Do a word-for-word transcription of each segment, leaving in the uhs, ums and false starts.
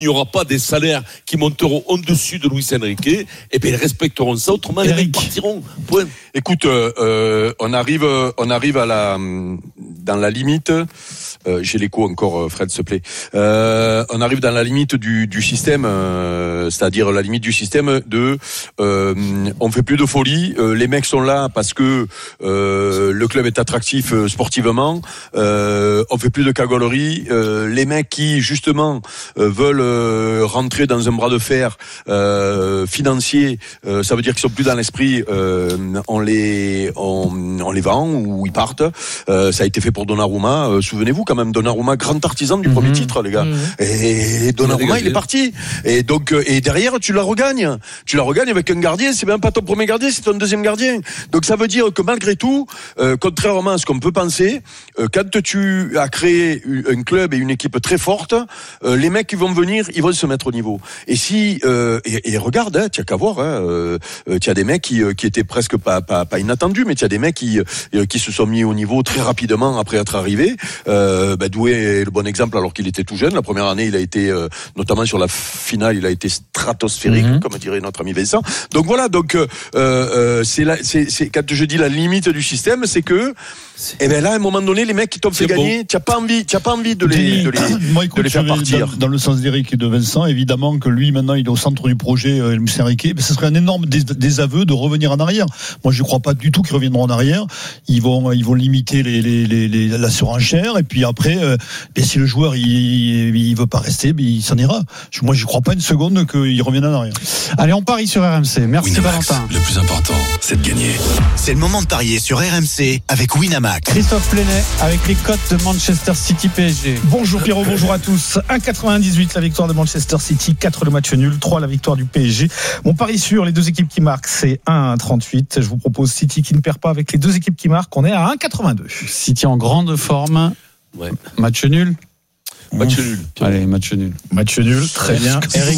il n'y aura pas des salaires qui monteront au-dessus de Luis Enrique, et bien ils respecteront ça, autrement les mecs partiront. Point. Écoute, euh, on arrive, on arrive à la, dans la limite. Euh, j'ai l'écho encore, Fred, s'il te plaît. Euh, on arrive dans la limite du, du système, euh, c'est-à-dire la limite du système de, euh, on fait plus de folie. Euh, les mecs sont là parce que euh, le club est attractif euh, sportivement. Euh, on fait plus de cagolerie. Euh, les mecs qui justement euh, veulent euh, rentrer dans un bras de fer euh, financier, euh, ça veut dire qu'ils sont plus dans l'esprit. Euh, on les, on, on les vend ou ils partent. Euh, ça a été fait pour Donnarumma. Euh, souvenez-vous. Quand même Donnarumma, grand artisan du mmh. premier titre, les gars. Mmh. Et Donnarumma, il est parti. Et donc, et derrière, tu la regagnes. Tu la regagnes avec un gardien. C'est même pas ton premier gardien, c'est ton deuxième gardien. Donc, ça veut dire que malgré tout, euh, contrairement à ce qu'on peut penser, euh, quand tu as créé un club et une équipe très forte, euh, les mecs qui vont venir, ils vont se mettre au niveau. Et si, euh, et, et regarde, hein, tu as qu'à voir, hein, euh, tu as des mecs qui, qui étaient presque pas, pas, pas inattendus, mais tu as des mecs qui, euh, qui se sont mis au niveau très rapidement après être arrivés. Euh, Euh, bah, Doué est le bon exemple alors qu'il était tout jeune. La première année, il a été, euh, notamment sur la finale, il a été stratosphérique, mmh. comme dirait notre ami Vincent. Donc voilà, donc euh, euh, c'est, la, c'est, c'est quand je dis la limite du système, c'est que, et eh ben là, à un moment donné, les mecs qui t'ont fait c'est gagner, bon. tu n'as pas envie, tu as pas envie de les, de les, Moi, écoute, de les faire partir. Dans, dans le sens d'Éric et de Vincent, évidemment que lui, maintenant, il est au centre du projet, euh, Luis Enrique. Mais ce serait un énorme dés- désaveu de revenir en arrière. Moi, je ne crois pas du tout qu'ils reviendront en arrière. Ils vont, ils vont limiter les, les, les, les, la surenchère. Et puis après, euh, ben, si le joueur il, il veut pas rester, ben, il s'en ira. Moi, je ne crois pas une seconde qu'il revienne en arrière. Allez, on parie sur R M C. Merci Winamax, Valentin. Le plus important, c'est de gagner. C'est le moment de parier sur R M C avec Winamax. Christophe Plenet avec les cotes de Manchester City P S G. Bonjour Pierrot, bonjour à tous. un virgule quatre-vingt-dix-huit la victoire de Manchester City, quatre le match nul, trois la victoire du P S G. Mon pari sur les deux équipes qui marquent, c'est un virgule trente-huit. Je vous propose City qui ne perd pas avec les deux équipes qui marquent. On est à un virgule quatre-vingt-deux. City en grande forme. Ouais. Match nul. Match nul. Allez, match nul. Match nul, très bien. Eric,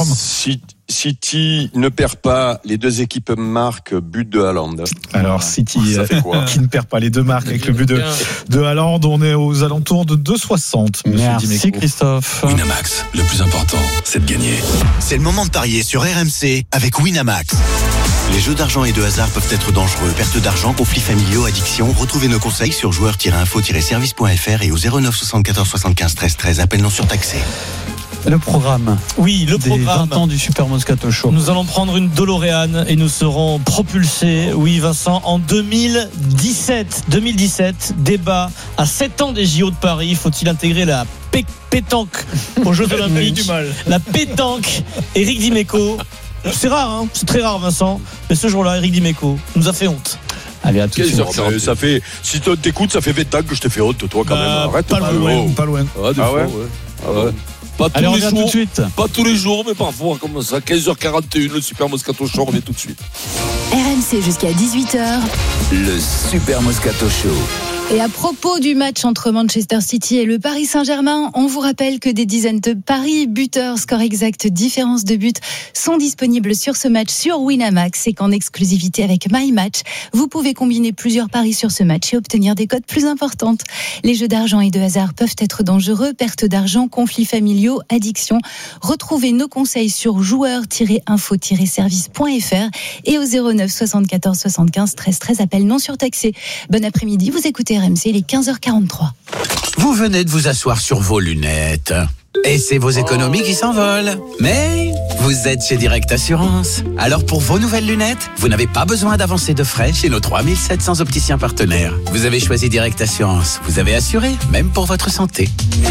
City ne perd pas, les deux équipes marquent, but de Haaland. Alors City euh, qui ne perd pas les deux marques avec le but de, de Haaland, on est aux alentours de deux virgule soixante. Merci Christophe. Winamax, le plus important, c'est de gagner. C'est le moment de parier sur R M C avec Winamax. Les jeux d'argent et de hasard peuvent être dangereux. Perte d'argent, conflits familiaux, addiction. Retrouvez nos conseils sur joueurs tiret info tiret service point f r et au zéro neuf soixante-quatorze soixante-quinze treize treize. Appel non surtaxé. Le programme. Oui, le des programme. vingt ans du Super Moscato Show. Nous allons prendre une DeLorean et nous serons propulsés, oui Vincent, en deux mille dix-sept. deux mille dix-sept, débat à sept ans des J O de Paris. Faut-il intégrer la pé- pétanque aux Jeux Olympiques? La pétanque. Éric Dimeco. C'est rare, hein, c'est très rare Vincent. Mais ce jour-là, Éric Dimeco nous a fait honte. Allez, à tout de suite. Ça, ça fait, si t'écoutes, ça fait vingt ans que je t'ai fait honte, toi, quand bah, même. Arrête, pas, pas loin, loin. pas loin. Ah, des ah fois, ouais, ouais. ah ouais. Pas tous Allez, on les revient jours, tout de suite. Pas tous les jours, mais parfois comme ça. quinze heures quarante et une, le Super Moscato Show, on revient tout de suite. R M C jusqu'à dix-huit heures. Le Super Moscato Show. Et à propos du match entre Manchester City et le Paris Saint-Germain, on vous rappelle que des dizaines de paris, buteurs, score exact, différence de but sont disponibles sur ce match sur Winamax et qu'en exclusivité avec My Match, vous pouvez combiner plusieurs paris sur ce match et obtenir des cotes plus importantes. Les jeux d'argent et de hasard peuvent être dangereux, perte d'argent, conflits familiaux, addiction. Retrouvez nos conseils sur joueurs tiret info tiret service point f r et au zéro neuf soixante-quatorze soixante-quinze treize treize. Appel non surtaxé. Bon après-midi, vous écoutez R M C, il est quinze heures quarante-trois. Vous venez de vous asseoir sur vos lunettes. Et c'est vos économies qui s'envolent. Mais vous êtes chez Direct Assurance. Alors pour vos nouvelles lunettes, vous n'avez pas besoin d'avancer de frais chez nos trois mille sept cents opticiens partenaires. Vous avez choisi Direct Assurance. Vous avez assuré, même pour votre santé.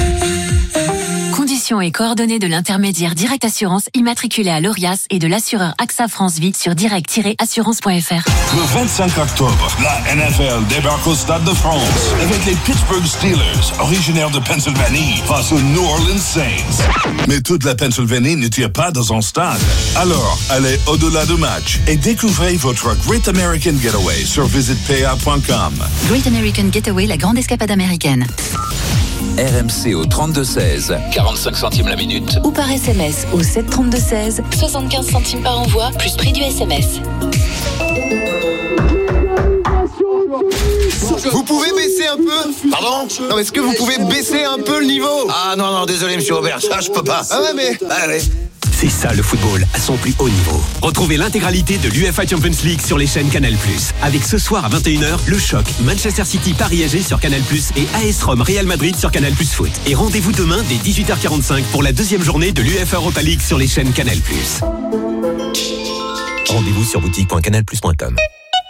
Conditions et coordonnées de l'intermédiaire Direct Assurance immatriculé à l'Orias et de l'assureur AXA France Vie sur direct tiret assurance point f r. Le vingt-cinq octobre, la N F L débarque au Stade de France avec les Pittsburgh Steelers, originaires de Pennsylvanie, face aux New Orleans Saints. Mais toute la Pennsylvanie ne tire pas dans un stade. Alors, allez au-delà du match et découvrez votre Great American Getaway sur visite p a point com. Great American Getaway, la grande escapade américaine. R M C au trente-deux seize, quarante-cinq centimes la minute. Ou par S M S au sept trente-deux seize, soixante-quinze centimes par envoi, plus prix du S M S. Vous pouvez baisser un peu? Pardon? Non, est-ce que vous pouvez baisser un peu le niveau? Ah non, non, désolé, monsieur Aubert, ça, je peux pas. Ah ouais, mais... Allez. C'est ça le football à son plus haut niveau. Retrouvez l'intégralité de l'U E F A Champions League sur les chaînes Canal plus. Avec ce soir à vingt et une heures, le choc Manchester City Paris A G sur Canal plus et A S Rome Real Madrid sur Canal plus Foot. Et rendez-vous demain dès dix-huit heures quarante-cinq pour la deuxième journée de l'U E F A Europa League sur les chaînes Canal plus. Rendez-vous sur boutique point canal plus point com.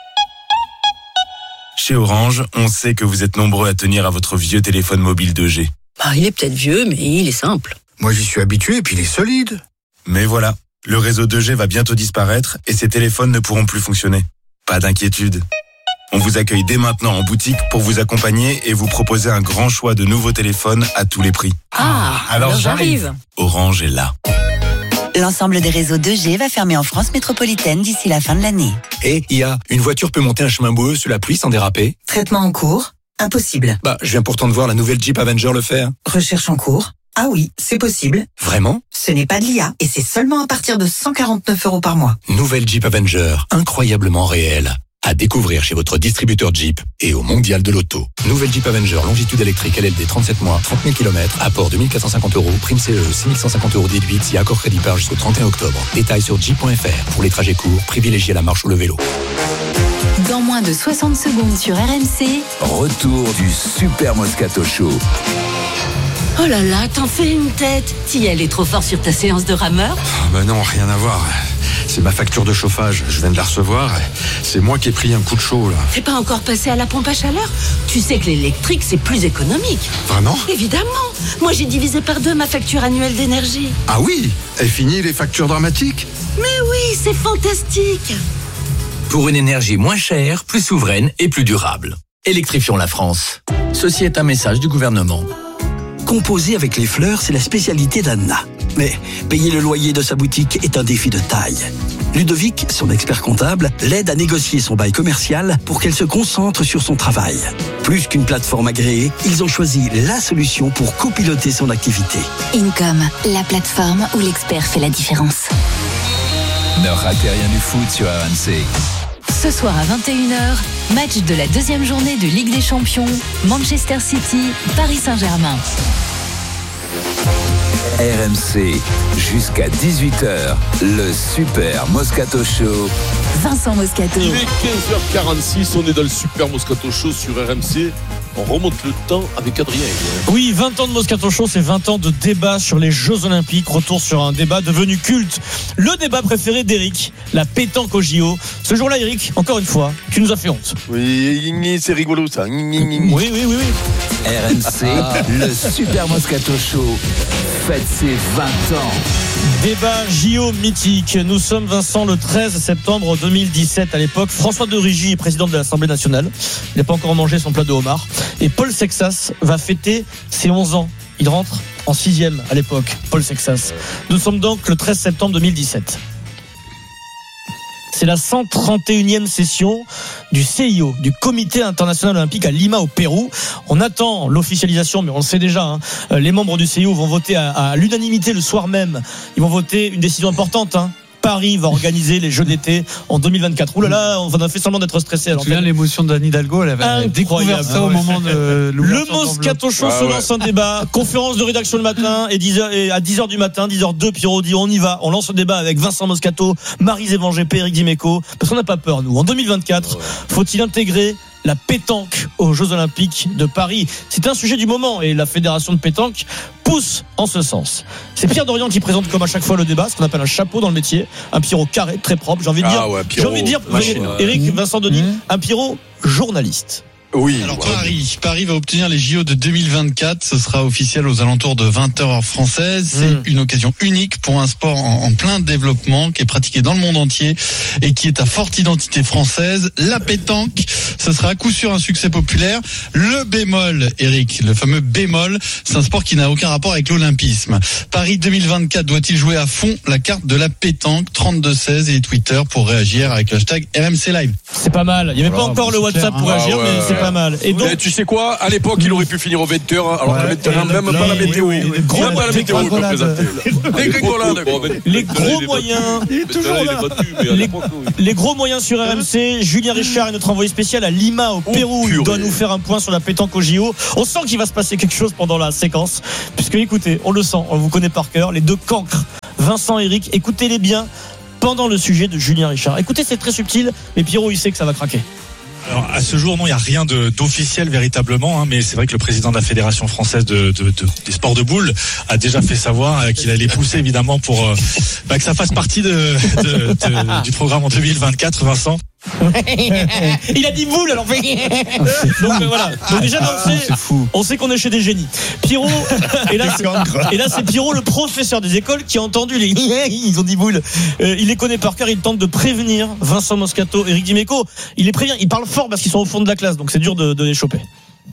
Chez Orange, on sait que vous êtes nombreux à tenir à votre vieux téléphone mobile deux G. Bah, il est peut-être vieux, mais il est simple. Moi, j'y suis habitué et puis il est solide. Mais voilà, le réseau deux G va bientôt disparaître et ces téléphones ne pourront plus fonctionner. Pas d'inquiétude. On vous accueille dès maintenant en boutique pour vous accompagner et vous proposer un grand choix de nouveaux téléphones à tous les prix. Ah, alors, alors j'arrive. Orange est là. L'ensemble des réseaux deux G va fermer en France métropolitaine d'ici la fin de l'année. Et I A, une voiture peut monter un chemin boueux sous la pluie sans déraper? Traitement en cours? Impossible. Bah, je viens pourtant de voir la nouvelle Jeep Avenger le faire. Recherche en cours? Ah oui, c'est possible. Vraiment? Ce n'est pas de l'I A et c'est seulement à partir de cent quarante-neuf euros par mois. Nouvelle Jeep Avenger, incroyablement réelle. À découvrir chez votre distributeur Jeep et au Mondial de l'Auto. Nouvelle Jeep Avenger, longitude électrique L L D trente-sept mois, trente mille kilomètres, apport deux mille quatre cent cinquante euros, prime C E, six mille cent cinquante euros déduite si accord crédit par jusqu'au trente et un octobre. Détails sur jeep point f r. Pour les trajets courts, privilégiez la marche ou le vélo. Dans moins de soixante secondes sur R M C. Retour du Super Moscato Show. Oh là là, t'en fais une tête. T'y allais trop fort sur ta séance de rameur? Oh bah non, rien à voir. C'est ma facture de chauffage, je viens de la recevoir. C'est moi qui ai pris un coup de chaud là. T'es pas encore passé à la pompe à chaleur? Tu sais que l'électrique c'est plus économique. Vraiment? Évidemment. Moi j'ai divisé par deux ma facture annuelle d'énergie. Ah oui? Et fini les factures dramatiques? Mais oui, c'est fantastique. Pour une énergie moins chère, plus souveraine et plus durable. Électrifions la France. Ceci est un message du gouvernement. Composer avec les fleurs, c'est la spécialité d'Anna. Mais payer le loyer de sa boutique est un défi de taille. Ludovic, son expert comptable, l'aide à négocier son bail commercial pour qu'elle se concentre sur son travail. Plus qu'une plateforme agréée, ils ont choisi la solution pour copiloter son activité. Income, la plateforme où l'expert fait la différence. Ne ratez rien du foot sur R M C. Ce soir à vingt et une heures, match de la deuxième journée de Ligue des Champions, Manchester City, Paris Saint-Germain. R M C, jusqu'à dix-huit heures, le Super Moscato Show. Vincent Moscato. Il est quinze heures quarante-six, on est dans le Super Moscato Show sur R M C. On remonte le temps avec Adrien. Oui, vingt ans de Moscato Show, c'est vingt ans de débat sur les Jeux Olympiques. Retour sur un débat devenu culte. Le débat préféré d'Eric, la pétanque au J O. Ce jour-là, Eric, encore une fois, tu nous as fait honte. Oui, c'est rigolo ça. Oui, oui, oui, oui. R M C, le Super Moscato Show, fête ses vingt ans. Débat J O mythique. Nous sommes, Vincent, le treize septembre deux mille dix-sept. À l'époque, François de Rugy est président de l'Assemblée nationale. Il n'a pas encore mangé son plat de homard. Et Paul Sexas va fêter ses onze ans. Il rentre en sixième à l'époque, Paul Sexas. Nous sommes donc le treize septembre deux mille dix-sept. C'est la cent trente et unième session du C I O, du Comité international olympique à Lima au Pérou. On attend l'officialisation, mais on le sait déjà, hein. Les membres du C I O vont voter à, à l'unanimité le soir même. Ils vont voter une décision importante, hein. Paris va organiser les Jeux d'été en deux mille vingt-quatre. Ouh là là, on a fait semblant d'être stressé. Je me souviens l'émotion d'Anne Hidalgo, elle avait découvert ça au moment de le Moscato Show se lance un débat, conférence de rédaction le matin et, dix heures, et à dix heures du matin, dix heures deux, Pierrot dit on y va, on lance le débat avec Vincent Moscato, Maryse Evangépé, Eric Dimeco, parce qu'on n'a pas peur nous. En deux mille vingt-quatre, faut-il intégrer la pétanque aux Jeux Olympiques de Paris? C'est un sujet du moment et la fédération de pétanque pousse en ce sens. C'est Pierre Dorian qui présente comme à chaque fois le débat, ce qu'on appelle un chapeau dans le métier, un Pierrot carré, très propre. J'ai envie de dire, ah ouais, j'ai envie de dire, Eric, Vincent Denis, mmh. un Pierrot journaliste. Oui. Alors Paris, Paris va obtenir les J O de deux mille vingt-quatre. Ce sera officiel aux alentours de vingt heures françaises. C'est mmh. une occasion unique pour un sport en, en plein développement qui est pratiqué dans le monde entier et qui est à forte identité française. La pétanque, ce sera à coup sûr un succès populaire. Le bémol, Eric, le fameux bémol, c'est un sport qui n'a aucun rapport avec l'olympisme. Paris deux mille vingt-quatre doit-il jouer à fond la carte de la pétanque? Trente-deux seize et Twitter pour réagir avec le hashtag R M C Live. C'est pas mal. Il n'y avait voilà, pas encore le WhatsApp clair, pour hein. réagir, ah ouais, mais c'est pas mal. Et donc, mais tu sais quoi, à l'époque, il aurait pu finir aux vingt heures, alors que maintenant, même pas la météo. Même pas la météo, il peut présenter. Les grégolades. Les gros moyens. Les, les gros moyens sur R M C. Julien Richard est notre envoyé spécial à Lima, au Pérou. Il doit nous faire un point sur la pétanque au J O. On sent qu'il va se passer quelque chose pendant la séquence. Puisque, écoutez, on le sent, on vous connaît par cœur. Les deux cancres, Vincent et Eric, écoutez-les bien pendant le sujet de Julien Richard. Écoutez, c'est très subtil, mais Pierrot, il sait que ça va craquer. Alors, à ce jour, non, il n'y a rien de, d'officiel véritablement, hein, mais c'est vrai que le président de la Fédération française de, de, de, des sports de boules a déjà fait savoir euh, qu'il allait pousser évidemment pour euh, bah, que ça fasse partie de, de, de, du programme en deux mille vingt-quatre, Vincent. Il a dit boule alors. Donc euh, voilà. Donc déjà on sait, on sait qu'on est chez des génies. Pierrot et là, c'est, et là c'est Pierrot le professeur des écoles qui a entendu les ils ont dit boule. Euh, il les connaît par cœur. Il tente de prévenir Vincent Moscato, Éric Dimeco. Il les prévient. Il parle fort parce qu'ils sont au fond de la classe. Donc c'est dur de, de les choper.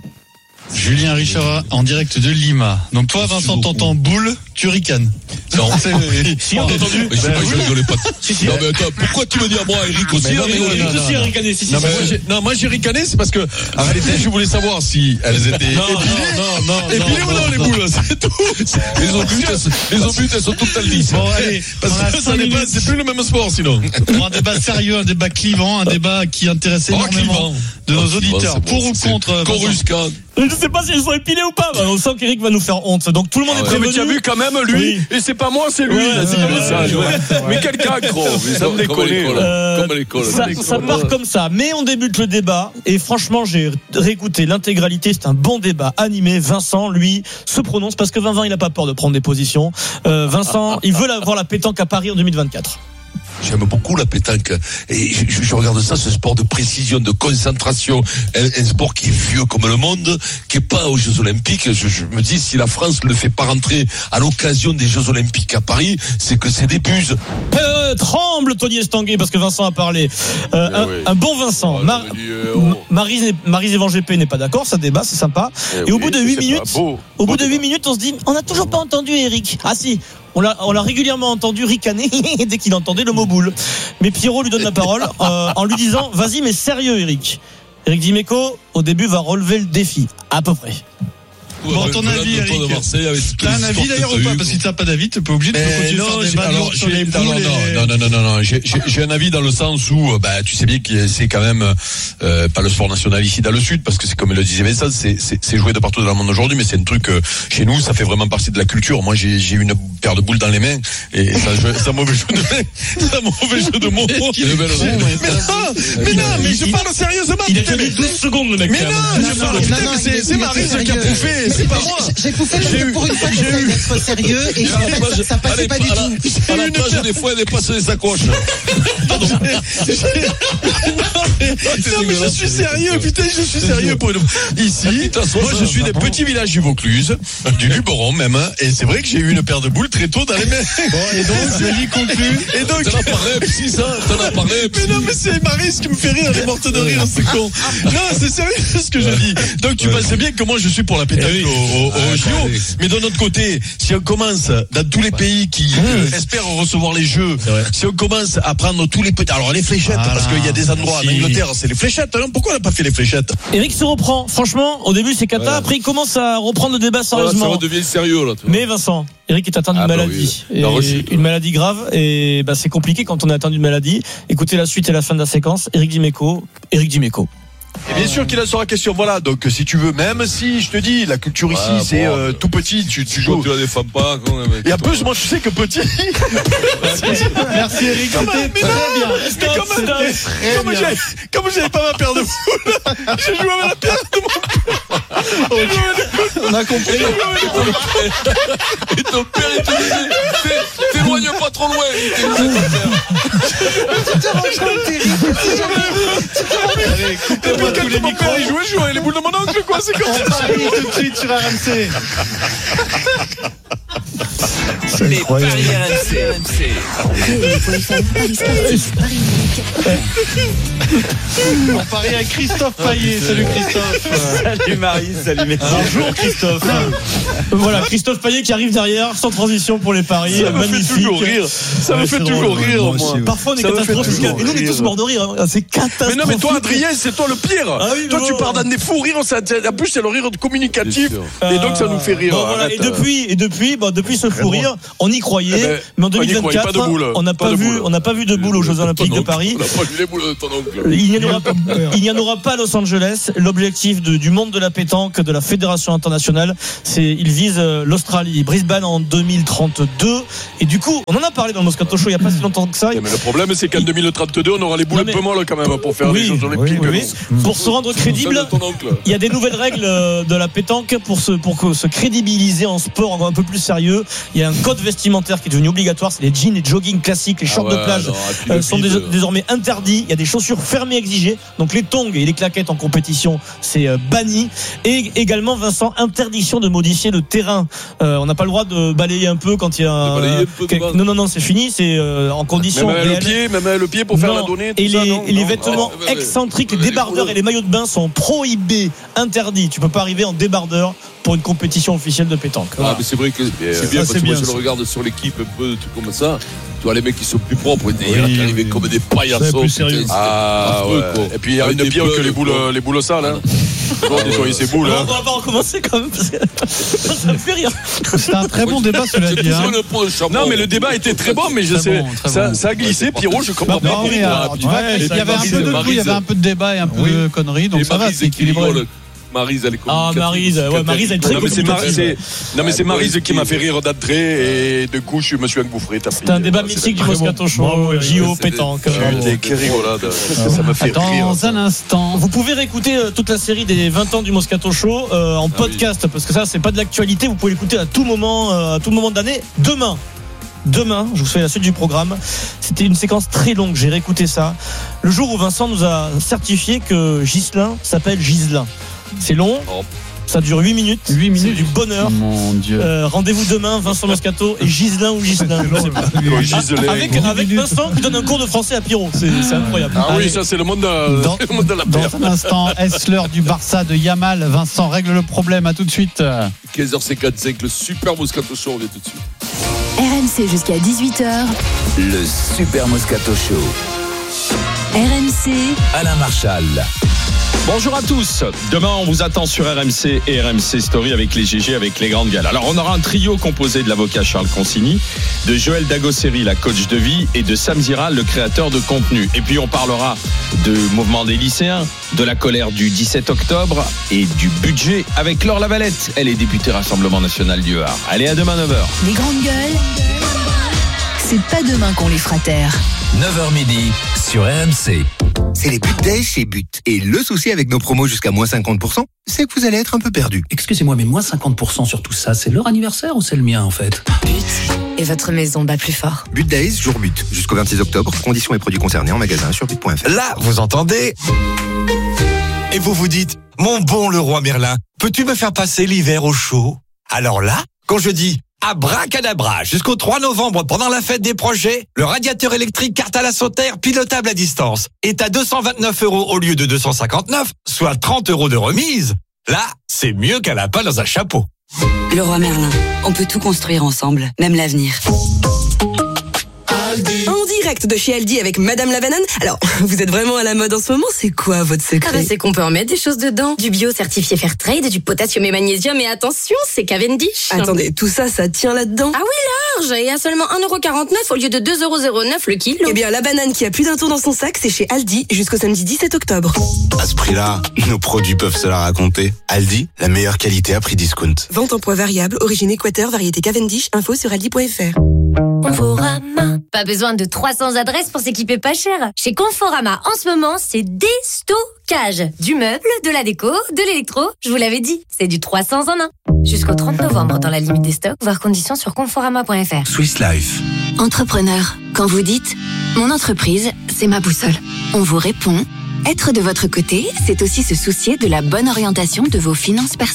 Julien Richard en direct de Lima. Donc toi, Vincent, t'entends boule, tu ricanes. Non, c'est, si on a entendu. Mais c'est pas que je rigolais pas. Si, si. Non mais attends, pourquoi tu me dis à moi, Eric aussi? Non, Eric aussi a ricané. Si, si, non, moi, non, moi j'ai ricané, c'est parce que en réalité, je voulais savoir si elles étaient non, épilées, non, non, non, épilées ou non, non les boules, c'est tout. Les obus, les obus, elles sont toutes elles lisses. Bon, allez, parce que ça n'est pas, c'est plus le même sport sinon. Pour un débat sérieux, un débat clivant, un débat qui intéresse énormément de nos auditeurs. Pour ou contre Coruscant. Je sais pas si elles sont épilées ou pas. On sent qu'Eric va nous faire honte. Donc tout le monde ah est ouais. prévenu. Mais tu as vu quand même lui. Oui. Et c'est pas moi, c'est lui. Ouais, là, c'est ouais, comme ouais, ça. ouais, ouais. Mais quel gros. Ça me déconne. Euh, comme à l'école. Ça, ça part comme ça. Mais on débute le débat. Et franchement, j'ai réécouté l'intégralité. C'est un bon débat animé. Vincent, lui, se prononce parce que Vincent, il a pas peur de prendre des positions. Euh, Vincent, il veut avoir la pétanque à Paris en deux mille vingt-quatre. J'aime beaucoup la pétanque et je, je regarde ça, ce sport de précision, de concentration, un, un sport qui est vieux comme le monde, qui est pas aux Jeux Olympiques. Je, je me dis si la France ne le fait pas rentrer à l'occasion des Jeux Olympiques à Paris, c'est que c'est des buses. Euh, tremble Tony Estanguet parce que Vincent a parlé. Euh, un, oui. un bon Vincent. Oh, Mar- dit, euh, oh. Maryse, Maryse Evan G P n'est pas d'accord, ça débat, c'est sympa. Eh et oui, au bout de huit minutes, au beau bout de huit minutes, on se dit, on n'a toujours pas entendu Eric. Ah si. On l'a, on l'a régulièrement entendu ricaner dès qu'il entendait le mot boule. Mais Pierrot lui donne la parole euh, en lui disant vas-y mais sérieux Eric. Éric Dimeco au début va relever le défi à peu près. Bon, ton avis, Eric. T'as un avis d'ailleurs ou pas? Parce que si t'as pas d'avis, t'es pas obligé de continuer à faire des balles sur les boules. Non, non, non, non, non. J'ai, j'ai, j'ai un avis dans le sens où, bah, tu sais bien que c'est quand même euh, pas le sport national ici dans le sud, parce que c'est comme le disait Vincent, c'est, c'est, c'est joué de partout dans le monde aujourd'hui, mais c'est un truc euh, chez nous, ça fait vraiment partie de la culture. Moi, j'ai, j'ai une paire de boules dans les mains et ça, c'est un mauvais jeu de main, c'est un mauvais jeu de mots. Mais non, mais non, mais je parle sérieusement. Il a tenu douze secondes le mec. Mais non, je parle. C'est, c'est Maryse qui a bouffé. C'est pas moi. J'ai poussé parce que pour une fois j'essaie d'être sérieux et ça, ça, ça passait pas du tout. À la plage des fois elle est passée les sacoches. Pardon. Non mais je suis sérieux, putain je suis sérieux pour une... Ici, moi je suis des petits villages du Vaucluse, du Luberon même, et c'est vrai que j'ai eu une paire de boules très tôt dans les mains. Bon et donc Zali conclut. Et donc t'en as parlé si ça, t'en as parlé. Mais non mais c'est Maryse qui me fait rire, elle est morte de rire, c'est con. Non c'est sérieux ce que je dis. Donc tu penses bien que moi je suis pour la pétanque au, au, au J O. Mais d'un autre côté, si on commence dans tous les pays qui euh, espèrent recevoir les Jeux, si on commence à prendre tous les petits, alors les fléchettes, voilà, parce qu'il y a des endroits en Angleterre, c'est les fléchettes. Alors pourquoi on n'a pas fait les fléchettes? Eric se reprend. Franchement, au début c'est cata, ouais. Après il commence à reprendre le débat sérieusement. Voilà, ça redevient sérieux là. Mais Vincent, Eric est atteint d'une ah, maladie, bah oui. et une maladie grave, et bah, c'est compliqué quand on est atteint d'une maladie. Écoutez la suite et la fin de la séquence. Éric Dimeco, Éric Dimeco. Et bien sûr qu'il en sera question, voilà. Donc si tu veux, même si je te dis, la culture ici ouais, c'est bon, euh, tout petit, tu, tu joues. Tu la défends pas. Quand même, et en plus, moi je sais que petit. Merci Eric. Comme, mais non, bien. Mais stop, comme, stop, comme, j'ai, comme j'avais pas ma paire de boules, j'ai joué avec la paire de mon père. On a compris. Et ton père il te disait, t'éloigne pas trop loin. Tu te rends compte, Eric? Tu te rends compte? Et puis quand mon père il jouait, je jouais les boules de mon oncle, quoi, c'est comme ça. On parie tout de suite sur R M C. C'est Les incroyable. paris R M C. R M C. On parie à Christophe Payet. Salut Christophe. Salut Marie, salut Messi. Bonjour Christophe. Voilà, Christophe Payet qui arrive derrière, sans transition pour les paris. Ça me magnifique. fait toujours rire. Ça me Ouais, fait c'est toujours drôle. rire, Moi moi. aussi, ouais. Parfois on est Ça me fait catastrophique. toujours Et nous on est rire. tous morts de rire. hein. C'est catastrophique. Mais non, mais toi, Adrien, c'est toi le pire. Ah oui, toi, mais tu bon. pars dans des fous rires. Ça, en plus, c'est le rire communicatif. Euh, Et donc, ça nous fait rire. bon, voilà. Arrête. Et depuis, et depuis, bon, depuis ce fou rire, on y croyait. Eh ben, mais en on y croyait, deux mille vingt-quatre, pas de boule. on n'a Pas pas de vu, boule. on n'a pas vu de boule aux Jeux Olympiques de Paris. On n'a pas vu les boules de ton oncle. Il n'y en aura pas, il n'y en aura pas à Los Angeles. L'objectif de- du monde de la pétanque, de la fédération internationale, c'est, il vise euh, l'Australie, Brisbane en deux mille trente-deux. Et du coup, on en a parlé dans le Moscato Show il n'y a pas si longtemps que ça. Mais le problème, c'est qu'en deux mille trente-deux, on aura les boules Non, mais- un peu molles quand même pour faire Oui, les Jeux Olympiques. oui, oui. Pour se rendre crédible, Ça, de ton oncle. il y a des nouvelles règles euh, de la pétanque pour se, pour que se crédibiliser en sport un peu plus sérieux. Il y a un code vestimentaire qui est devenu obligatoire. C'est les jeans, les jogging classiques, les shorts Ah ouais, de plage non, et puis euh, le sont bide. dés- désormais interdits. Il y a des chaussures fermées exigées. Donc les tongs et les claquettes en compétition, c'est euh, banni. Et également, Vincent, interdiction de modifier le terrain. Euh, on n'a pas le droit de balayer un peu quand il y a un, balayer un peu quel- devant. non, non, non, c'est fini. C'est euh, en condition Même le réelle. pied, même le pied pour faire Non. la donnée. tout Et ça, les, non, et les non. vêtements Ah, ouais, ouais. excentriques, les débardeurs et les maillots de bain sont prohibés, interdits. Tu peux pas arriver en débardeur pour une compétition officielle de pétanque. Ah, Voilà. mais c'est vrai que c'est ça, bien parce c'est que moi bien, je ça. le regarde sur l'équipe un peu, des trucs comme ça. Tu vois les mecs qui sont plus propres, des Oui, qui arrivaient oui. comme des C'est paillassos. plus sérieux. putain, Ah, affreux, ouais. quoi. Et puis, il y a Avec une des pire que bulles, les boules, quoi. les boules sales. Hein. Toujours nettoyer ses boules. On hein. va pas recommencer quand même parce que ça me fait rire. C'était un très bon débat, cela C'est dit. toujours hein. le point charbon. Non, mais le débat était très bon, mais je Très sais, bon, très ça, bon. ça a glissé. Pierrot, je comprends Bah, pas. oui, alors, tu vois, Ouais, il y ça avait un Maryse, peu de Maryse. tout, il y avait un peu de débat et un peu Oui. de conneries, donc Et ça va, Maryse c'est qui équilibré. rigole. Maryse, elle est Ah, Maryse, ouais, Maryse, elle est très Non mais c'est Mar- communicative. c'est- non mais c'est Maryse qui m'a fait rire d'entrée et de coup je me suis engouffré. t'as C'est pris, un débat euh, mythique du très Moscato bon. Show, Bravo, J O, c'est des- pétanque. Putain, quelle rigolade. Ça me fait rire. Dans un instant, Vous pouvez réécouter euh, toute la série des vingt ans du Moscato Show euh, en podcast parce que ça c'est pas de l'actualité, vous pouvez l'écouter à tout moment, euh, à tout moment d'année. Demain, demain, je vous fais la suite du programme. C'était une séquence très longue, j'ai réécouté ça. Le jour où Vincent nous a certifié que Ghislain s'appelle Ghislain. C'est long. Ça dure huit minutes. huit minutes. C'est du bonheur. Mon Dieu. Euh, rendez-vous demain, Vincent Moscato et Gislain ou Gislain. je sais pas. Gislain. Avec, avec Vincent qui donne un cours de français à Pierrot. C'est c'est incroyable. Ah Allez. oui, ça c'est le monde de, Dans- le monde de la terre. Dans un instant, est-ce l'heure du Barça de Yamal? Vincent règle le problème, à tout de suite. quinze heures cinquante-cinq, le super Moscato Show, on vient tout de suite. R M C jusqu'à dix-huit heures. Le Super Moscato Show. R M C, Alain Marchal. Bonjour à tous. Demain, on vous attend sur R M C et R M C Story avec les G G, avec les grandes gueules. Alors, on aura un trio composé de l'avocat Charles Consigny, de Joël Dagosseri, la coach de vie, et de Sam Ziral, le créateur de contenu. Et puis, on parlera de mouvement des lycéens, de la colère du dix-sept octobre et du budget avec Laure Lavalette. Elle est députée Rassemblement National du Var. Allez, à demain, neuf heures. les grandes gueules. C'est pas demain qu'on les fera taire. neuf heures midi sur R M C. C'est les But Days chez But. Et le souci avec nos promos jusqu'à moins cinquante pour cent, c'est que vous allez être un peu perdu. Excusez-moi, mais moins cinquante pour cent sur tout ça, c'est leur anniversaire ou c'est le mien en fait? Et votre maison bat plus fort. But Days, jour but. Jusqu'au vingt-six octobre. Conditions et produits concernés en magasin sur but point f r. Là, vous entendez? Et vous vous dites, mon bon Leroy Merlin, peux-tu me faire passer l'hiver au chaud? Alors là, quand je dis abracadabra, jusqu'au trois novembre, pendant la fête des projets, le radiateur électrique Cartal à Sauterre, pilotable à distance, est à deux cent vingt-neuf euros au lieu de deux cent cinquante-neuf, soit trente euros de remise. Là, c'est mieux qu'un lapin dans un chapeau. Leroy Merlin, on peut tout construire ensemble, même l'avenir. En direct de chez Aldi avec Madame la Banane. Alors, vous êtes vraiment à la mode en ce moment, c'est quoi votre secret? Ah bah c'est qu'on peut en mettre des choses dedans. Du bio certifié Fairtrade, du potassium et magnésium, et attention, c'est Cavendish. Attendez, tout ça, ça tient là-dedans? Ah oui, large, et à seulement un euro quarante-neuf au lieu de deux euros zéro neuf le kilo. Eh bien, la banane qui a plus d'un tour dans son sac, c'est chez Aldi jusqu'au samedi dix-sept octobre. À ce prix-là, nos produits peuvent se la raconter. Aldi, la meilleure qualité à prix discount. Vente en poids variable, origine Équateur, variété Cavendish, info sur aldi point f r. Conforama. Pas besoin de trois cents adresses pour s'équiper pas cher. Chez Conforama, en ce moment, c'est déstockage. Du meuble, de la déco, de l'électro. Je vous l'avais dit, c'est du trois cents en un. Jusqu'au trente novembre dans la limite des stocks, voir conditions sur conforama point f r. Swiss Life. Entrepreneur, quand vous dites « Mon entreprise, c'est ma boussole », on vous répond « Être de votre côté, c'est aussi se soucier de la bonne orientation de vos finances personnelles ».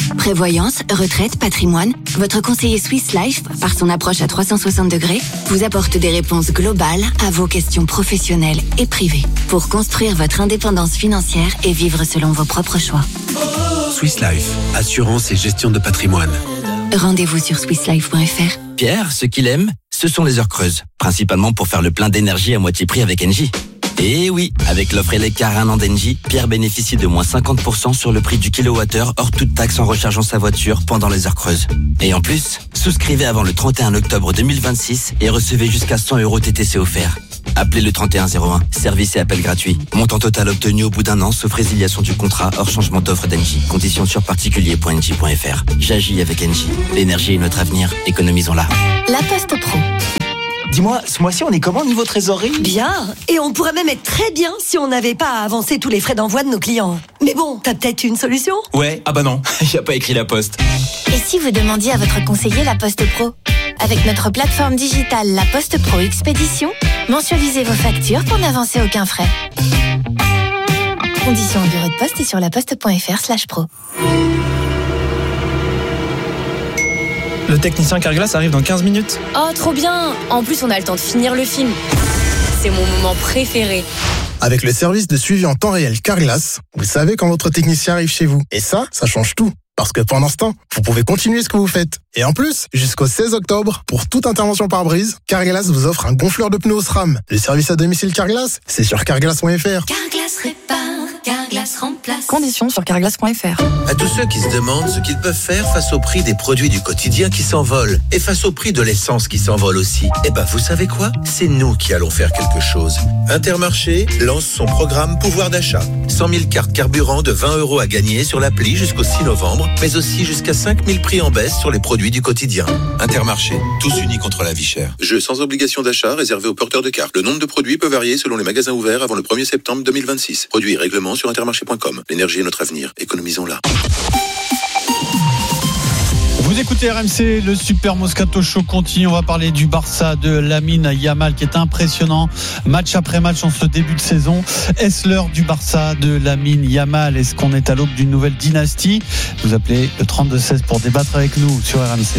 Prévoyance, retraite, patrimoine, votre conseiller Swiss Life, par son approche à trois cent soixante degrés, vous apporte des réponses globales à vos questions professionnelles et privées pour construire votre indépendance financière et vivre selon vos propres choix. Swiss Life, assurance et gestion de patrimoine. Rendez-vous sur swiss life point f r. Pierre, ce qu'il aime, ce sont les heures creuses, principalement pour faire le plein d'énergie à moitié prix avec Engie. Et oui, avec l'offre Eleccar un an d'Engie, Pierre bénéficie de moins cinquante pour cent sur le prix du kilowattheure hors toute taxe en rechargeant sa voiture pendant les heures creuses. Et en plus, souscrivez avant le trente et un octobre deux mille vingt-six et recevez jusqu'à cent euros T T C offerts. Appelez le trente et un zéro un, service et appel gratuit. Montant total obtenu au bout d'un an, sauf résiliation du contrat hors changement d'offre d'Engie. Conditions sur particulier point engie point f r. J'agis avec Engie. L'énergie est notre avenir, économisons-la. La Poste Pro. Dis-moi, ce mois-ci, on est comment au niveau trésorerie ? Bien. Et on pourrait même être très bien si on n'avait pas à avancer tous les frais d'envoi de nos clients. Mais bon, t'as peut-être une solution ? Ouais, ah bah non, y a pas écrit La Poste. Et si vous demandiez à votre conseiller La Poste Pro ? Avec notre plateforme digitale La Poste Pro Expédition, mensualisez vos factures pour n'avancer aucun frais. Conditions au bureau de poste et sur laposte point f r slash pro. Le technicien Carglass arrive dans quinze minutes. Oh, trop bien! En plus, on a le temps de finir le film. C'est mon moment préféré. Avec le service de suivi en temps réel Carglass, vous savez quand votre technicien arrive chez vous. Et ça, ça change tout. Parce que pendant ce temps, vous pouvez continuer ce que vous faites. Et en plus, jusqu'au seize octobre, pour toute intervention par brise, Carglass vous offre un gonfleur de pneus SRAM. Le service à domicile Carglass, c'est sur carglass point f r. Carglass répare, Carglass remplace. Conditions sur carglass point f r. À tous ceux qui se demandent ce qu'ils peuvent faire face au prix des produits du quotidien qui s'envolent et face au prix de l'essence qui s'envole aussi, eh ben vous savez quoi ? C'est nous qui allons faire quelque chose. Intermarché lance son programme pouvoir d'achat. cent mille cartes carburant de vingt euros à gagner sur l'appli jusqu'au six novembre, mais aussi jusqu'à cinq mille prix en baisse sur les produits du quotidien. Intermarché, tous unis contre la vie chère. Jeu sans obligation d'achat réservé aux porteurs de cartes. Le nombre de produits peut varier selon les magasins ouverts avant le premier septembre deux mille vingt-six. Produits et règlements sur intermarché point com. L'énergie est notre avenir. Économisons-la. Vous écoutez R M C, le Super Moscato Show continue. On va parler du Barça de Lamine Yamal qui est impressionnant. Match après match en ce début de saison. Est-ce l'heure du Barça de Lamine Yamal ? Est-ce qu'on est à l'aube d'une nouvelle dynastie ? Vous appelez le trente-deux seize pour débattre avec nous sur R M C.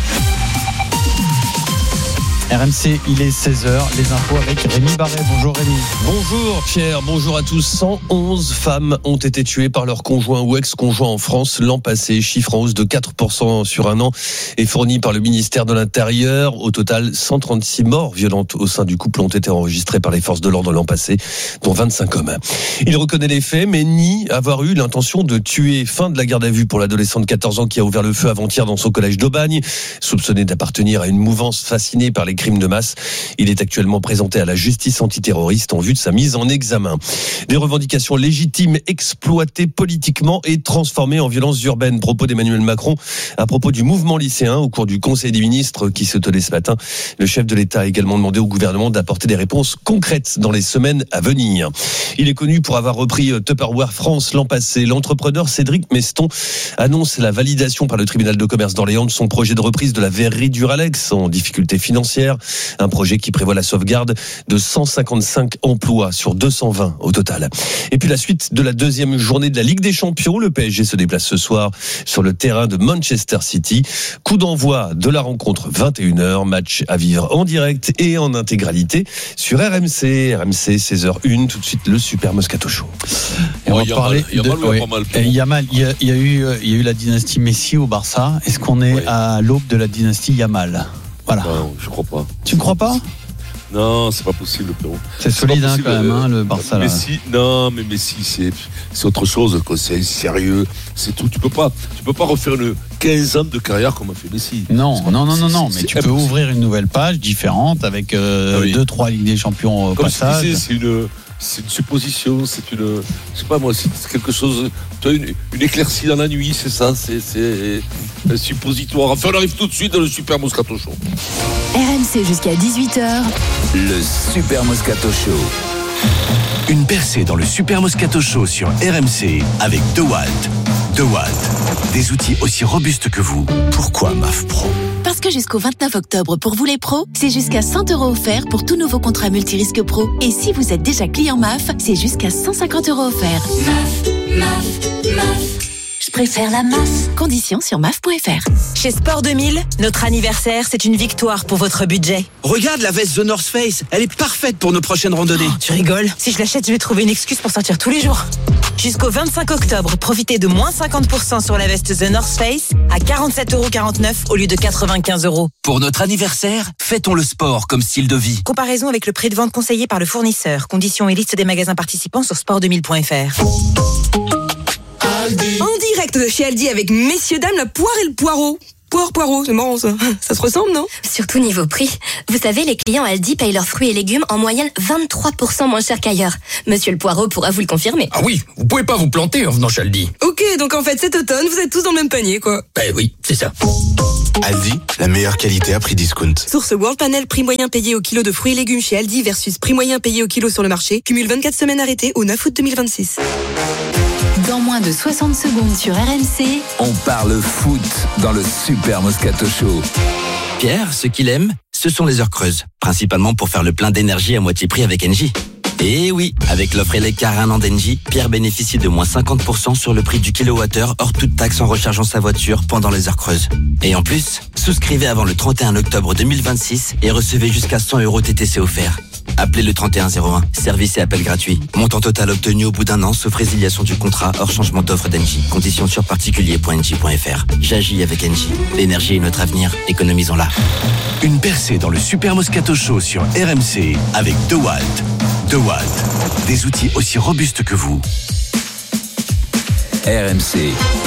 R M C, il est seize heures, les infos avec Rémi Barret. Bonjour Rémi. Bonjour Pierre, bonjour à tous. cent onze femmes ont été tuées par leur conjoint ou ex-conjoint en France l'an passé, chiffre en hausse de quatre pour cent sur un an est fourni par le ministère de l'Intérieur. Au total, cent trente-six morts violentes au sein du couple ont été enregistrées par les forces de l'ordre l'an passé, dont vingt-cinq hommes. Il reconnaît les faits, mais nie avoir eu l'intention de tuer. Fin de la garde à vue pour l'adolescent de quatorze ans qui a ouvert le feu avant-hier dans son collège d'Aubagne, soupçonné d'appartenir à une mouvance fascinée par les crimes de masse. Il est actuellement présenté à la justice antiterroriste en vue de sa mise en examen. Des revendications légitimes exploitées politiquement et transformées en violences urbaines. Propos d'Emmanuel Macron à propos du mouvement lycéen au cours du Conseil des ministres qui se tenait ce matin. Le chef de l'État a également demandé au gouvernement d'apporter des réponses concrètes dans les semaines à venir. Il est connu pour avoir repris Tupperware France l'an passé. L'entrepreneur Cédric Meston annonce la validation par le tribunal de commerce d'Orléans de son projet de reprise de la verrerie Duralex en difficulté financière. Un projet qui prévoit la sauvegarde de cent cinquante-cinq emplois sur deux cent vingt au total. Et puis la suite de la deuxième journée de la Ligue des Champions. Le P S G se déplace ce soir sur le terrain de Manchester City. Coup d'envoi de la rencontre vingt et une heures. Match à vivre en direct et en intégralité sur R M C. R M C seize heures une. Tout de suite le Super Moscato Show. Et on va parler de Yamal. Il y a, il y a eu, il y a eu la dynastie Messi au Barça. Est-ce qu'on est oui. à l'aube de la dynastie Yamal ? Voilà. Non, je crois pas. Tu ne crois pas ? Non, c'est pas possible, Pierrot. C'est, c'est solide hein, quand même, hein, le Barça. Messi, là. Non, mais Messi, c'est, c'est autre chose. Quoi. C'est sérieux, c'est tout. Tu peux pas, tu peux pas refaire une quinze ans de carrière comme a fait Messi. Non, pas, non, non, non, non. C'est, mais c'est tu impossible. peux ouvrir une nouvelle page différente avec euh, ah oui. deux, trois Ligues des Champions au comme passage. Je disais, c'est une, c'est une supposition, c'est une, je sais pas moi, c'est quelque chose. Tu as une, une éclaircie dans la nuit, c'est ça, c'est, c'est un suppositoire. Enfin, on arrive tout de suite dans le Super Moscato Show. R M C jusqu'à dix-huit heures. Le Super Moscato Show. Une percée dans le Super Moscato Show sur R M C avec DeWalt. DeWalt. Des outils aussi robustes que vous. Pourquoi M A F Pro ? Parce que jusqu'au vingt-neuf octobre, pour vous les pros, c'est jusqu'à cent euros offerts pour tout nouveau contrat multirisque pro. Et si vous êtes déjà client M A F, c'est jusqu'à cent cinquante euros offerts. M A F, M A F, M A F. préfère la M A F. Conditions sur M A F point F R. Chez Sport deux mille, notre anniversaire, c'est une victoire pour votre budget. Regarde la veste The North Face, elle est parfaite pour nos prochaines randonnées. Oh, tu rigoles. Si je l'achète, je vais trouver une excuse pour sortir tous les jours. Jusqu'au vingt-cinq octobre, profitez de moins cinquante pour cent sur la veste The North Face à quarante-sept euros quarante-neuf au lieu de quatre-vingt-quinze euros. Pour notre anniversaire, fêtons le sport comme style de vie. Comparaison avec le prix de vente conseillé par le fournisseur. Conditions et liste des magasins participants sur sport deux mille point F R. En direct de chez Aldi avec messieurs dames, la poire et le poireau. Poire, poireau, c'est marrant ça. Ça se ressemble, non? Surtout niveau prix. Vous savez, les clients Aldi payent leurs fruits et légumes en moyenne vingt-trois pour cent moins cher qu'ailleurs. Monsieur le Poireau pourra vous le confirmer. Ah oui, vous pouvez pas vous planter en venant chez Aldi. Ok, donc en fait cet automne, vous êtes tous dans le même panier, quoi. Ben oui, c'est ça. Aldi, la meilleure qualité à prix discount. Source World Panel, prix moyen payé au kilo de fruits et légumes chez Aldi versus prix moyen payé au kilo sur le marché. Cumule vingt-quatre semaines arrêtées au neuf août deux mille vingt-six. Dans moins de soixante secondes sur R M C, On parle foot dans le Super Moscato Show. Pierre, ce qu'il aime, ce sont les heures creuses. Principalement pour faire le plein d'énergie à moitié prix avec Engie. Et oui, avec l'offre électrique un an d'Engie, Pierre bénéficie de moins cinquante pour cent sur le prix du kilowattheure hors toute taxe en rechargeant sa voiture pendant les heures creuses. Et en plus, souscrivez avant le trente et un octobre deux mille vingt-six et recevez jusqu'à cent euros T T C offerts. Appelez le trente et un zéro un. Service et appel gratuit. Montant total obtenu au bout d'un an, sauf résiliation du contrat hors changement d'offre d'Engie. Conditions sur particulier point engie point F R. J'agis avec Engie. L'énergie est notre avenir. Économisons-la. Une percée dans le Super Moscato Show sur R M C avec DeWalt. DeWalt, des outils aussi robustes que vous. R M C.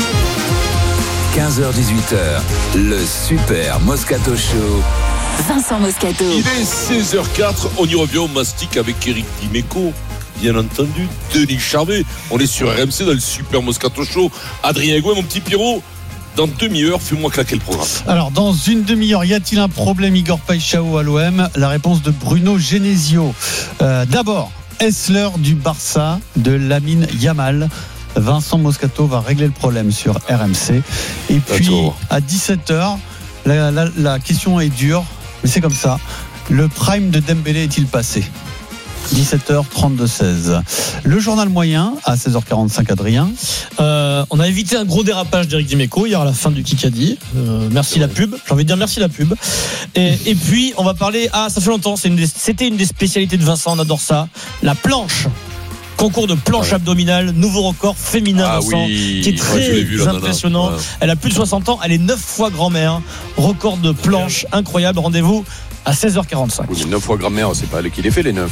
quinze heures dix-huit heures. Le Super Moscato Show. Vincent Moscato. Il est seize heures quatre, on y revient au mastic avec Eric Dimeco, bien entendu, Denis Charvet. On est sur R M C dans le Super Moscato Show. Adrien Gouin, mon petit Pierrot, dans demi-heure, fais-moi claquer le programme. Alors, dans une demi-heure, y a-t-il un problème Igor Paixão à l'O M? La réponse de Bruno Genesio. Euh, d'abord, est-ce l'heure du Barça de Lamine Yamal? Vincent Moscato va régler le problème sur R M C. Et puis, à dix-sept heures, la, la, la question est dure, mais c'est comme ça. Le prime de Dembélé est-il passé? dix-sept heures trente-deux seize. Le journal moyen à seize heures quarante-cinq, Adrien. Euh, on a évité un gros dérapage d'Éric Dimeco hier à la fin du Kikadi. Euh, merci la pub. J'ai envie de dire merci la pub. Et, et puis on va parler. Ah, ça fait longtemps. C'est une des, c'était une des spécialités de Vincent. On adore ça. La planche. Concours de planche ah ouais. abdominale, nouveau record féminin, ah Vincent, oui. qui est très ouais, vu, là, impressionnant. ouais. Elle a plus de soixante ans, elle est neuf fois grand-mère. Record de planche incroyable. Rendez-vous à seize heures quarante-cinq. Oui, neuf fois grand-mère, c'est pas elle qui les fait les neuf.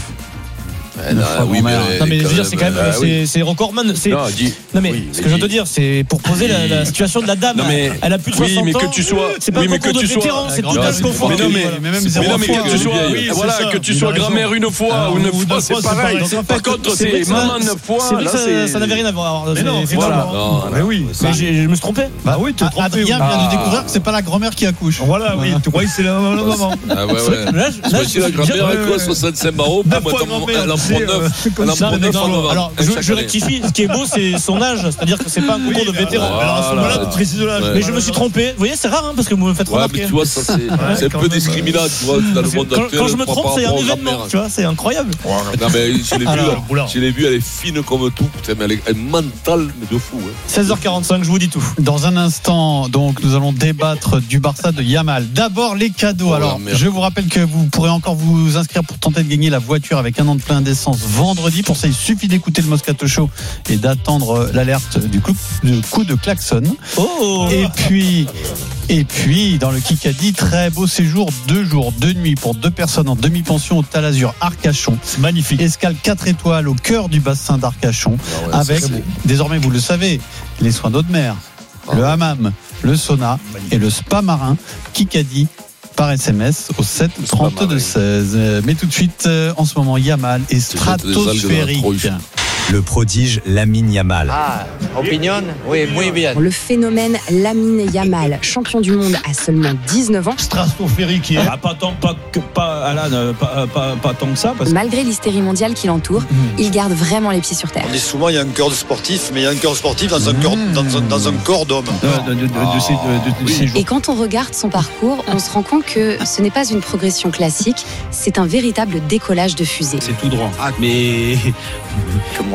Eh non, oui, mais, non, mais je veux dire, c'est quand même, euh, c'est, oui. c'est recordman. C'est... Non, dis, non, mais oui, ce que je veux te dire, c'est pour poser la, la situation de la dame. Non, mais, elle a plus de soixante oui, mais ans. que tu sois, c'est pas oui, un mais concours que de tu vétérans, sois, c'est tout âge confondu. Mais non, mais, mais même zéro mais que tu sois, oui, voilà, que tu sois grand-mère une fois ou neuf fois, c'est pareil. Par contre, c'est maman neuf fois. C'est vrai que ça n'avait rien à voir. Mais non, voilà. Mais oui, mais je me suis trompé. Bah oui, tu te trompes. Adrien vient de découvrir que c'est pas la grand-mère qui accouche. Voilà, oui. Tu croyais que c'est la maman. Ah ouais, ouais. Là, la grand-mère, elle quoi, soixante-cinq barreaux. Elle en prend neuf. Elle en prend neuf. Alors, je, je rectifie. Ce qui est beau, c'est son âge. C'est-à-dire que c'est pas un concours oui, de vétérans. Voilà, alors à ce moment-là, tu précises l'âge. Ouais. Mais je me suis trompé. Vous voyez, c'est rare, hein, parce que vous me faites ouais, remarquer. Mais tu vois, ça, c'est, ouais, c'est un peu discriminant, tu vois, dans le monde quand, actuel. Quand je me trompe, c'est un événement. Tu vois, c'est incroyable. Non, mais je l'ai vu, je l'ai vu, elle est fine comme tout. Putain, mais elle est mentale, mais de fou. seize heures quarante-cinq, je vous dis tout. Dans un instant, donc, nous allons débattre du Barça de Yamal. D'abord, les cadeaux. Alors, je vous rappelle que vous pourrez encore vous inscrire pour tenter de gagner la voiture avec un an de plein d'essence vendredi. Pour ça, il suffit d'écouter le Moscato Show et d'attendre l'alerte du coup, du coup de klaxon. Oh. Et puis, et puis dans le Kikadi, très beau séjour, deux jours, deux nuits pour deux personnes en demi-pension au Talazur Arcachon. C'est magnifique. Escale quatre étoiles au cœur du bassin d'Arcachon, ah ouais, avec, désormais vous le savez, les soins d'eau de mer, ah. le hammam, le sauna et le spa marin. Kikadi par S M S au sept trente-deux seize. Mais tout de suite, en ce moment, Yamal est stratosphérique. Le prodige Lamine Yamal. Ah, opinion? Oui, muy bien. Le phénomène Lamine Yamal, champion du monde à seulement dix-neuf ans. Stratosphérique, ah, pas tant, pas, pas, Alan, pas, pas, pas tant que ça. Parce... Malgré l'hystérie mondiale qui l'entoure, mmh. il garde vraiment les pieds sur terre. On dit souvent il y a un cœur de sportif, mais il y a un cœur sportif dans un, mmh. cœur, dans un, dans un corps d'homme. De, de, de, de, oh. de, ces, de, de ces jours. Et quand on regarde son parcours, on se rend compte que ce n'est pas une progression classique, c'est un véritable décollage de fusée. C'est tout droit. Ah, mais... Moi, je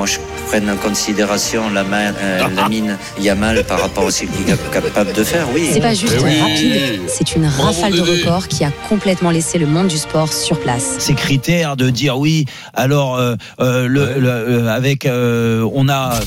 prenne en considération la main, euh, Lamine Yamal par rapport à ce qu'il est capable de faire, oui. C'est pas juste oui. rapide, c'est une Bravo, rafale de Dédé. records qui a complètement laissé le monde du sport sur place. Ces critères de dire oui, alors euh, euh, le, le, euh, avec euh, on a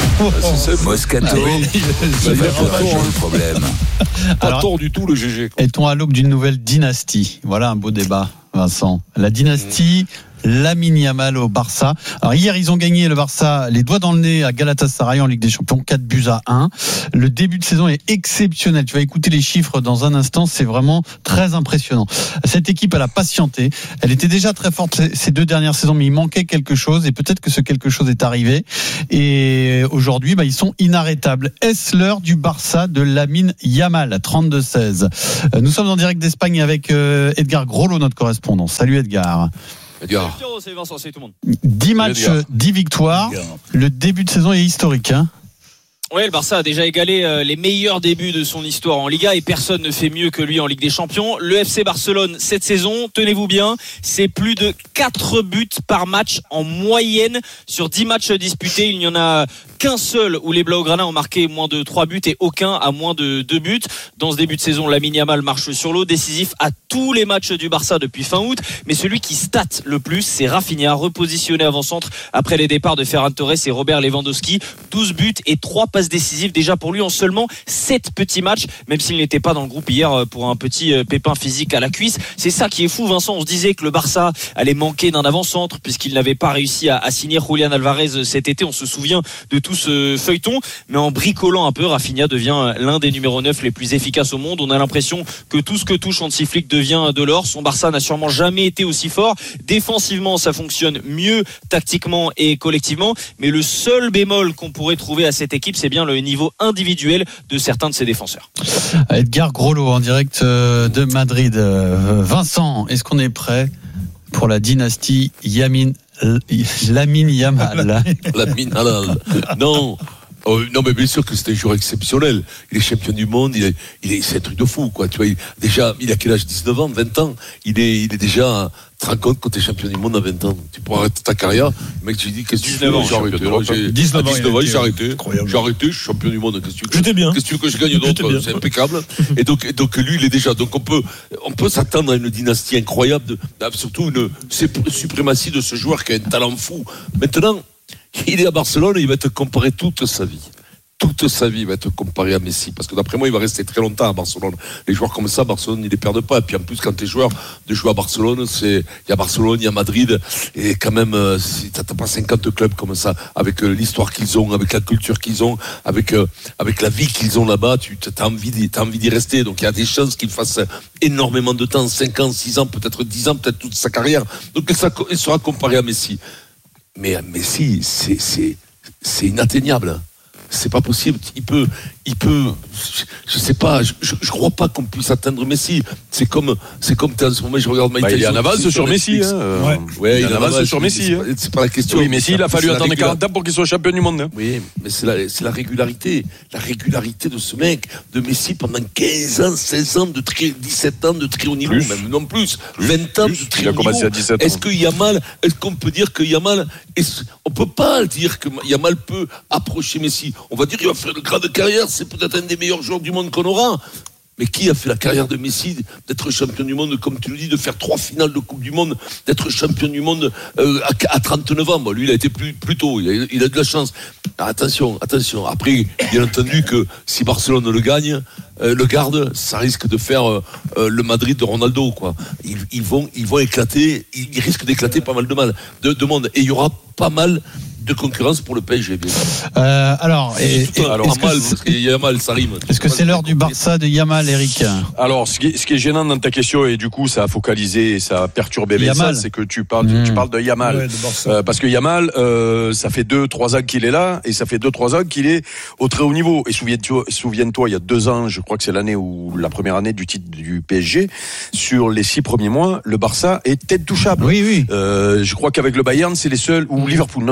Moscato, Ah oui. il va pas jouer le problème. Pas Alors, tort du tout le G G. quoi. Est-on à l'aube d'une nouvelle dynastie? Voilà un beau débat, Vincent. La dynastie Lamine Yamal au Barça. Alors hier, ils ont gagné, le Barça, les doigts dans le nez à Galatasaray en Ligue des Champions, quatre buts à un. Le début de saison est exceptionnel. Tu vas écouter les chiffres dans un instant, c'est vraiment très impressionnant. Cette équipe, elle a patienté. Elle était déjà très forte ces deux dernières saisons, mais il manquait quelque chose et peut-être que ce quelque chose est arrivé. Et aujourd'hui, bah, ils sont inarrêtables. Est-ce l'heure du Barça de Lamine Yamal, trente-deux seize? Nous sommes en direct d'Espagne avec euh, Edgar Grollo, notre correspondant. Salut Edgar. Edgar. C'est Vincent, c'est tout le monde. dix matchs, dix victoires. Le début de saison est historique. Hein. Oui, le Barça a déjà égalé euh, les meilleurs débuts de son histoire en Liga et personne ne fait mieux que lui en Ligue des Champions. Le F C Barcelone, cette saison, tenez-vous bien, c'est plus de quatre buts par match en moyenne sur dix matchs disputés. Il n'y en a qu'un seul où les Blaugrana ont marqué moins de trois buts et aucun à moins de deux buts. Dans ce début de saison, Lamine Yamal marche sur l'eau, décisif à tous les matchs du Barça depuis fin août. Mais celui qui state le plus, c'est Rafinha, repositionné avant-centre après les départs de Ferran Torres et Robert Lewandowski. douze buts et trois passes décisives déjà pour lui en seulement sept petits matchs, même s'il n'était pas dans le groupe hier pour un petit pépin physique à la cuisse. C'est ça qui est fou, Vincent. On se disait que le Barça allait manquer d'un avant-centre puisqu'il n'avait pas réussi à, à signer Julián Alvarez cet été. On se souvient de tout ce feuilleton, mais en bricolant un peu, Rafinha devient l'un des numéros neuf les plus efficaces au monde. On a l'impression que tout ce que touche Hansi Flick devient de l'or. Son Barça n'a sûrement jamais été aussi fort. Défensivement, ça fonctionne mieux tactiquement et collectivement, mais le seul bémol qu'on pourrait trouver à cette équipe, c'est bien le niveau individuel de certains de ses défenseurs. Edgar Grollo en direct de Madrid. Vincent, est-ce qu'on est prêt pour la dynastie Yamin, Lamine Yamal? Lamine Yamal. Non. Oh, non, mais bien sûr que c'est un joueur exceptionnel. Il est champion du monde. Il est, il est, c'est un truc de fou, quoi. Tu vois, il, déjà, il a quel âge? dix-neuf ans, vingt ans. Il est, il est déjà, tu te rends compte quand t'es champion du monde à vingt ans. Tu pourras arrêter ta carrière. Le mec, tu dis, qu'est-ce que tu fais? J'ai arrêté. Alors, j'ai, dix-neuf ans, j'ai arrêté. J'ai arrêté, je suis champion du monde. Qu'est-ce que tu veux? J'étais bien. Qu'est-ce que tu veux que je gagne d'autre? C'est impeccable. Et donc, et donc, lui, il est déjà, donc on peut, on peut s'attendre à une dynastie incroyable de, surtout une suprématie de ce joueur qui a un talent fou. Maintenant, il est à Barcelone et il va être comparé toute sa vie. Toute sa vie, il va être comparé à Messi. Parce que d'après moi, il va rester très longtemps à Barcelone. Les joueurs comme ça, Barcelone, ils les perdent pas. Et puis en plus, quand tu es joueur, de jouer à Barcelone, c'est, il y a Barcelone, il y a Madrid. Et quand même, si t'as pas cinquante clubs comme ça, avec l'histoire qu'ils ont, avec la culture qu'ils ont, avec, avec la vie qu'ils ont là-bas, tu as envie, t'as envie d'y rester. Donc il y a des chances qu'il fasse énormément de temps, cinq ans, six ans, peut-être dix ans, peut-être toute sa carrière. Donc il, il sera comparé à Messi. Mais Messi, c'est, c'est, c'est inatteignable. C'est pas possible. Il peut, il peut. Je, je sais pas. Je, je, je crois pas qu'on puisse atteindre Messi. C'est comme, c'est comme en ce moment, je regarde Mike Tyson. Bah, il en avance sur, sur Messi. Hein. Ouais. ouais, il, il en avance sur Messi. C'est, hein. pas, c'est pas la question. Oui, Messi, il a fallu attendre quarante ans pour qu'il soit champion du monde. Hein. Oui, mais c'est la, c'est la régularité, la régularité de ce mec, de Messi pendant quinze ans, seize ans, de très, dix-sept ans de très haut niveau, plus. même non plus, plus vingt ans plus. de très haut niveau. Il a commencé à dix-sept ans. Est-ce que Yamal, est-ce qu'on peut dire que Yamal, on peut pas dire que Yamal peut approcher Messi. On va dire qu'il va faire une grande carrière, c'est peut-être un des meilleurs joueurs du monde qu'on aura. Mais qui a fait la carrière de Messi, d'être champion du monde, comme tu le dis, de faire trois finales de Coupe du Monde, d'être champion du monde euh, à, à trente-neuf ans. Bon, lui, il a été plus, plus tôt, il a, il a de la chance. Alors, attention, attention. Après, bien entendu que si Barcelone le gagne, euh, le garde, ça risque de faire euh, le Madrid de Ronaldo, quoi. Ils, ils vont, ils vont éclater, ils, ils risquent d'éclater pas mal de mal, de, de monde. Et il y aura pas mal de concurrence pour le P S G. Euh, alors, et, et, alors est-ce mal, que parce qu'il y a Yamal, ça rime. Est-ce que c'est l'heure du Barça de Yamal, Eric? Alors, ce qui, est, ce qui est gênant dans ta question, et du coup, ça a focalisé et ça a perturbé les salles, c'est que tu parles, mmh. tu parles de Yamal. Ouais, de euh, parce que Yamal, euh, ça fait deux, trois ans qu'il est là, et ça fait deux, trois ans qu'il est au très haut niveau. Et souviens-toi, souviens-toi, il y a deux ans, je crois que c'est l'année où, la première année du titre du P S G, sur les six premiers mois, le Barça est tête touchable. Oui, oui. Euh, je crois qu'avec le Bayern, c'est les seuls, ou Liverpool, non, c'est Liverpool.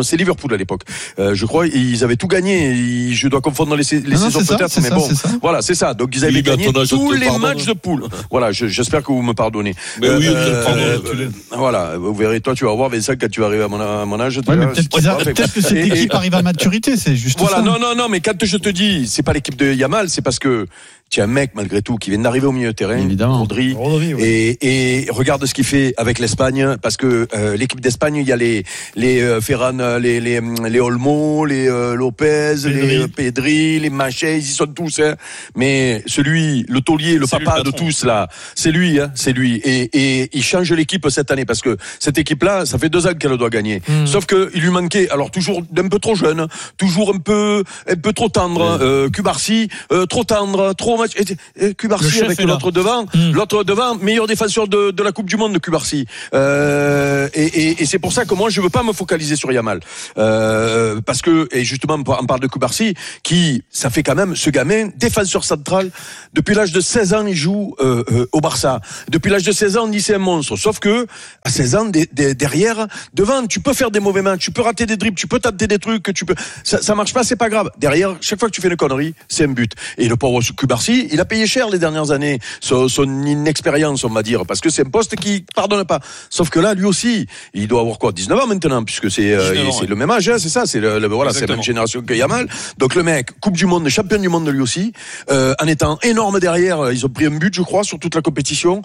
Liverpool à l'époque. Euh, je crois ils avaient tout gagné. Ils, je dois confondre les, les non, saisons non, peut-être, ça, mais ça, bon, ça. voilà, c'est ça. Donc ils avaient gagné tous les matchs de poule. Voilà, je, j'espère que vous me pardonnez. Mais euh, oui, euh, euh, euh, voilà, vous verrez. Toi, tu vas voir Vincent quand tu vas arriver à mon, à mon âge. Ouais, peut-être, peut-être que cette et, équipe et, arrive à maturité, c'est juste voilà, ça. Voilà, non, non, non, mais quand je te dis, c'est pas l'équipe de Yamal, c'est parce que tu as un mec malgré tout qui vient d'arriver au milieu de terrain, évidemment. Rodri, Rodri oui. et, et regarde ce qu'il fait avec l'Espagne, parce que euh, l'équipe d'Espagne, il y a les les euh, Ferran, les les les Olmo, les euh, Lopez, Pedri. les euh, Pedri, les Maché, ils y sont tous. Hein. Mais celui, le taulier, le c'est papa le de tous là, c'est lui, hein, c'est lui. Et, et il change l'équipe cette année parce que cette équipe-là, ça fait deux ans qu'elle doit gagner. Mmh. Sauf que il lui manquait, alors toujours un peu trop jeune, toujours un peu un peu trop tendre. Mmh. Euh, Cubarsí, euh, trop tendre, trop match. Et, et Cubarsí avec l'autre devant, mmh. l'autre devant, meilleur défenseur de, de la Coupe du Monde de Cubarsí. Euh, et, et, et c'est pour ça que moi je veux pas me focaliser sur Yamal, euh, parce que et justement on parle de Cubarsí, qui ça fait quand même ce gamin défenseur central depuis l'âge de seize ans il joue euh, euh, au Barça. Depuis l'âge de seize ans on dit c'est un monstre. Sauf que à seize ans d- d- derrière, devant tu peux faire des mauvais matchs, tu peux rater des dribbles, tu peux tenter des trucs, tu peux ça, ça marche pas, c'est pas grave. Derrière chaque fois que tu fais une connerie, c'est un but. Et le pauvre Cubarsí, il a payé cher les dernières années son, son inexpérience on va dire, parce que c'est un poste qui pardonne pas. Sauf que là lui aussi, il doit avoir quoi, dix-neuf ans maintenant, puisque c'est euh, c'est le même âge, hein, c'est ça, c'est le, le voilà, exactement. C'est la même génération que Yamal. Donc le mec, Coupe du Monde, champion du monde lui aussi, euh, en étant énorme derrière, ils ont pris un but je crois sur toute la compétition,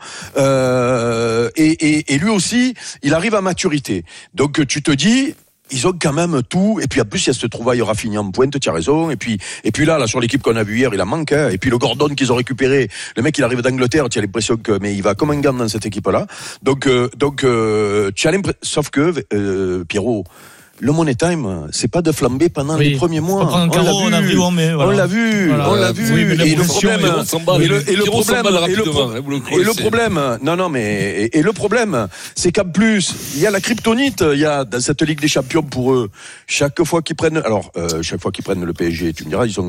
euh, et, et, et lui aussi, il arrive à maturité. Donc tu te dis, ils ont quand même tout, et puis en plus il y a ce trouvaille Rafinha en pointe, tu as raison, et puis et puis là là sur l'équipe qu'on a vu hier, il en manque, hein. Et puis le Gordon qu'ils ont récupéré, le mec il arrive d'Angleterre, tu as l'impression que mais il va comme un gant dans cette équipe là. Donc euh, donc euh, tu as l'impression, sauf que euh, Pierrot, le Money Time, c'est pas de flamber pendant oui. les premiers mois. On, carreau, on, a vu, on, mais voilà. on l'a vu, voilà. on l'a vu. Oui, et, le problème, et le, et le problème, et le problème, et le problème, non, non, mais et, et le problème, c'est qu'en plus, il y a la kryptonite, il y a dans cette Ligue des Champions pour eux, chaque fois qu'ils prennent, alors euh, chaque fois qu'ils prennent le P S G, tu me diras, ils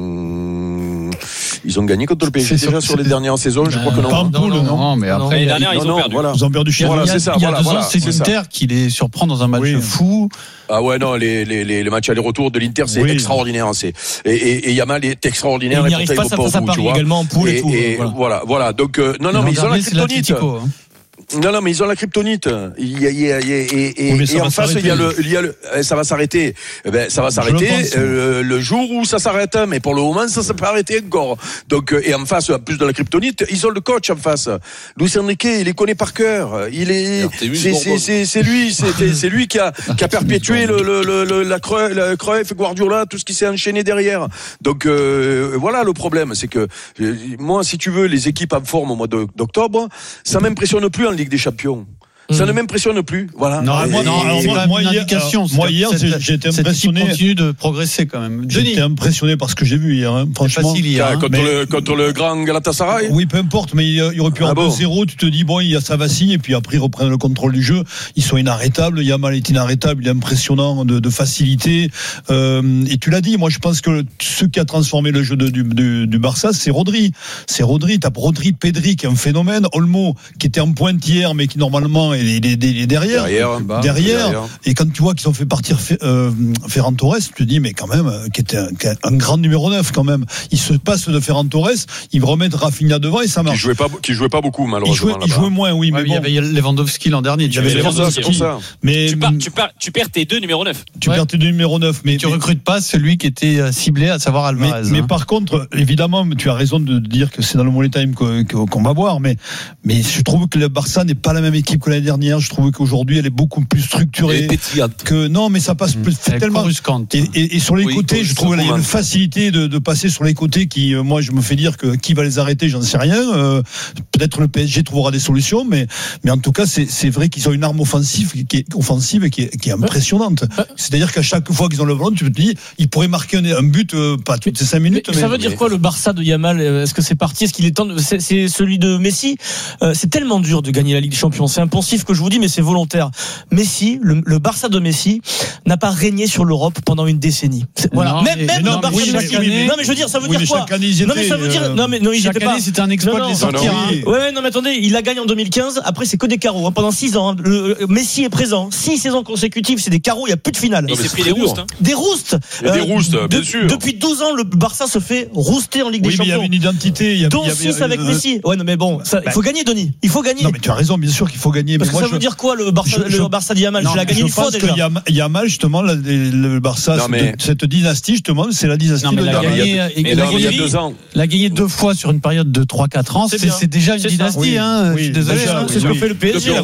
ont, ils ont gagné contre le P S G c'est déjà sur, sur les dernières saisons, je crois que non. Pas en poule, non, non, mais après les dernières ils ont perdu. Ils ont perdu chez Voilà, c'est ça. Il y a deux ans, c'est l'Inter qui les surprend dans un match fou. Ah ouais, non, les, les, les, les matchs aller-retour de l'Inter, c'est oui. extraordinaire. C'est, et, et, et Yamal est extraordinaire. Et il n'y arrive pas, ça passe à Paris également en poule et, et tout. Et voilà. voilà, voilà. Donc, euh, non, non, mais ils ont la kryptonite. Non, non, mais ils ont la kryptonite. Il y a, il y a, il y a, et, et, oui, et en face, il y a le, il y a le, ça va s'arrêter. Eh ben, ça va s'arrêter euh, le jour où ça s'arrête. Mais pour le moment, ça, ça peut arrêter encore. Donc, et en face, en plus de la kryptonite, ils ont le coach en face. Luis Enrique, il les connaît par cœur. Il est, c'est, c'est, c'est, c'est lui, c'est, c'est lui qui a, qui a perpétué le, le, le, la Cruyff, la Cruyff, Guardiola, tout ce qui s'est enchaîné derrière. Donc, euh, voilà le problème, c'est que moi, si tu veux, les équipes en forme au mois d'octobre, ça m'impressionne plus en Ligue des Champions. Ça ne m'impressionne plus, voilà. Non, moi, non, alors, moi, moi, hier, alors, moi hier, j'ai été impressionné. Continue de progresser quand même. J'ai été impressionné par ce que j'ai vu hier, hein, franchement. Facile, hier, hein. contre, mais, le, contre le grand Galatasaray. Oui, peu importe, mais il y aurait pu avoir ah bon. deux zéro. Tu te dis bon, il y a Savassi, et puis après ils reprennent le contrôle du jeu. Ils sont inarrêtables. Yamal est inarrêtable, il est impressionnant de, de facilité. Euh, et tu l'as dit, moi je pense que ce qui a transformé le jeu de, du, du, du Barça, c'est Rodri. C'est Rodri. T'as Rodri, Pedri qui est un phénomène. Olmo qui était en pointe hier, mais qui normalement Il est, il est derrière, derrière, bah, derrière. derrière. Et quand tu vois qu'ils ont fait partir euh, Ferran Torres, tu te dis, mais quand même, euh, qui était un, un grand numéro neuf, quand même. Il se passe de Ferran Torres, ils remettent Rafinha devant et ça marche. Qui jouait pas, qui jouait pas beaucoup, malheureusement. Il jouait, il jouait moins, oui. Ouais, mais bon. Il y avait Lewandowski l'an dernier. Il y avait Lewandowski. C'est ça. Mais tu, pars, tu, pars, tu perds tes deux numéros neuf. Tu ouais. perds tes deux numéros neuf. Mais tu mais, recrutes pas celui qui était ciblé, à savoir Alvarez. Mais, hein. mais par contre, évidemment, tu as raison de dire que c'est dans le Money Time qu'on, qu'on va voir, mais, mais je trouve que le Barça n'est pas la même équipe que l'année dernière. Je trouve qu'aujourd'hui, elle est beaucoup plus structurée que non, mais ça passe mmh. fait tellement et, et, et sur les oui, côtés, je trouve qu'il y a une facilité de, de passer sur les côtés qui, euh, moi, je me fais dire que qui va les arrêter, j'en sais rien. Euh, peut-être le P S G trouvera des solutions, mais mais en tout cas, c'est c'est vrai qu'ils ont une arme offensive qui est offensive et qui est, qui est impressionnante. C'est-à-dire qu'à chaque fois qu'ils ont le ballon, tu te dis, ils pourraient marquer un, un but, euh, pas toutes ces cinq minutes. Mais, mais ça veut dire quoi le Barça de Yamal? Est-ce que c'est parti? Est-ce qu'il est temps de, c'est, c'est celui de Messi? euh, C'est tellement dur de gagner la Ligue des Champions, c'est impossible. offensif que je vous dis, mais c'est volontaire. Messi, le, le Barça de Messi, n'a pas régné sur l'Europe pendant une décennie. C'est, voilà. Non, même mais, même mais le non, Barça oui, de Messi. année, non, mais je veux dire, ça veut oui, dire quoi chaque année, ils non, mais ça veut étaient, dire. Non, mais non, ils chaque étaient année, pas. c'était un exploit non, de les non, sortir. non, oui. Ouais, ouais, non, mais attendez, il a gagné en deux mille quinze. Après, c'est que des carreaux. Hein. Pendant six ans, hein. le, le, Messi est présent. Six saisons consécutives, c'est des carreaux. Il n'y a plus de finale. Il s'est pris des roustes. Hein. Des roustes. Euh, des roustes, bien de, sûr. Depuis douze ans, le Barça se fait rouster en Ligue oui, des Champions. Il y avait une identité. Il y avait, dont il y avait, six avec euh, Messi. Ouais, non, mais bon, ça, bah, il faut gagner, Denis. Il faut gagner. Non, mais tu as raison, bien sûr qu'il faut gagner. Parce mais que moi, ça je, veut dire quoi, le Barça, je, je, le Barça d'Yamal? Je l'ai gagné une fois déjà. Il y a mal, justement, le, le Barça, non, mais... cette, cette dynastie, justement, c'est la dynastie non, mais de la Yamal. gagné, il y a, il y a deux ans. L'a gagné deux fois sur une période de trois quatre ans. C'est, c'est, c'est déjà une c'est dynastie, oui, hein. Oui, je suis désolé. déjà, hein, c'est ce que fait le P S G.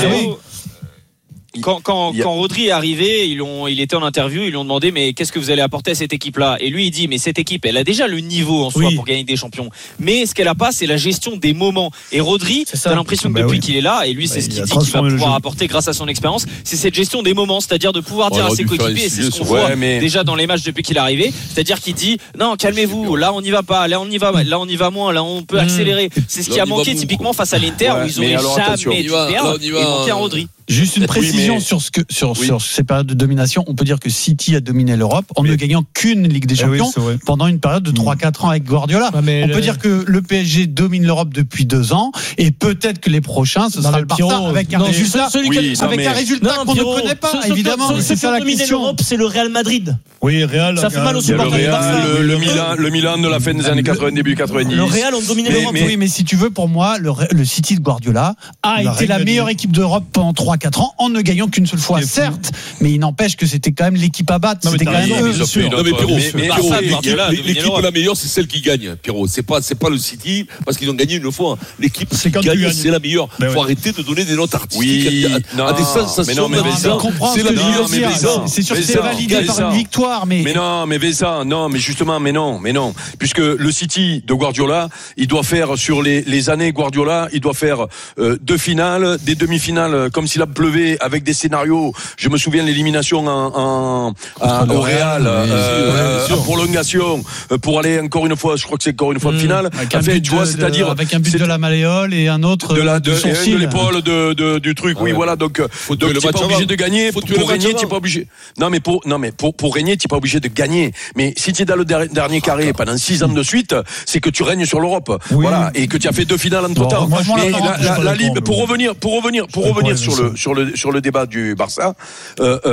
Quand, quand, quand Rodri est arrivé, ils ont, il était en interview, ils lui ont demandé mais qu'est-ce que vous allez apporter à cette équipe-là? Et lui il dit mais cette équipe, elle a déjà le niveau en soi oui. pour gagner des champions. Mais ce qu'elle a pas, c'est la gestion des moments. Et Rodri, t'as l'impression que bah depuis oui. qu'il est là, et lui c'est bah, ce qu'il dit qu'il va pouvoir apporter grâce à son expérience, c'est cette gestion des moments, c'est-à-dire de pouvoir dire à ses coéquipiers, et c'est ce qu'on voit ouais, mais... déjà dans les matchs depuis qu'il est arrivé, c'est-à-dire qu'il dit non calmez-vous, là on n'y va pas, là on y va, là on y va moins, là on peut accélérer. C'est ce qui a manqué typiquement face à l'Inter où ils auraient jamais dû perdre et manqué un Rodri. Juste une précision oui, mais... sur ce que sur, oui. sur ces périodes de domination. On peut dire que City a dominé l'Europe en mais... ne gagnant qu'une Ligue des Champions ah oui, pendant une période de trois quatre ans avec Guardiola. Ah, on le... peut dire que le P S G domine l'Europe depuis deux ans et peut-être que les prochains ce non, sera le Barça Pierrot, avec un non, résultat, oui, avec mais... un résultat non, qu'on Pierrot, ne connaît pas. Ce, évidemment, ce, ce, c'est ça la question. L'Europe, c'est le Real Madrid. Oui, Real. Ça fait mal aux supporters. Le, le Milan, le Milan de la fin des années quatre-vingts, début quatre-vingt-dix. Le Real ont dominé l'Europe. Oui, mais si tu veux, pour moi, le City de Guardiola a été la meilleure équipe d'Europe pendant trois quatre ans en ne gagnant qu'une seule fois, certes, mais il n'empêche que c'était quand même l'équipe à battre. Non, c'était quand même eux. Non, mais Pierrot, l'équipe la meilleure, c'est celle qui gagne, Pierrot. C'est pas, c'est pas le City, parce qu'ils ont gagné une fois. L'équipe qui gagne, c'est la meilleure. Il faut arrêter de donner des notes artistiques à des sensations. C'est la meilleure. C'est sûr que c'est validé par une victoire, mais. Mais non, mais Véza, non, mais justement, mais non, mais non. Puisque le City de Guardiola, il doit faire sur les, les années Guardiola, il doit faire euh, deux finales, des demi-finales, comme s'il a pleuvé avec des scénarios. Je me souviens l'élimination en, en, en au Real, euh, en prolongation, pour aller encore une fois, je crois que c'est encore une fois de finale. Avec un but, tu vois, c'est-à-dire avec un but de la malléole et un autre de la de, de, sourcil. de l'épaule de, de du truc. Ah oui, ouais. Voilà. Donc, faut donc t'es pas obligé de gagner. Pour, pour régner, t'es pas obligé. Non, mais pour non, mais pour pour régner, t'es pas obligé de gagner. Mais si t'es dans le der, dernier carré pendant six ans de suite, c'est que tu règnes sur l'Europe. Oui. Voilà, et que tu as fait deux finales entre temps. Bon, mais la, la, la, la Ligue, pour revenir, pour revenir, pour revenir sur le sur le sur le débat du Barça, il euh,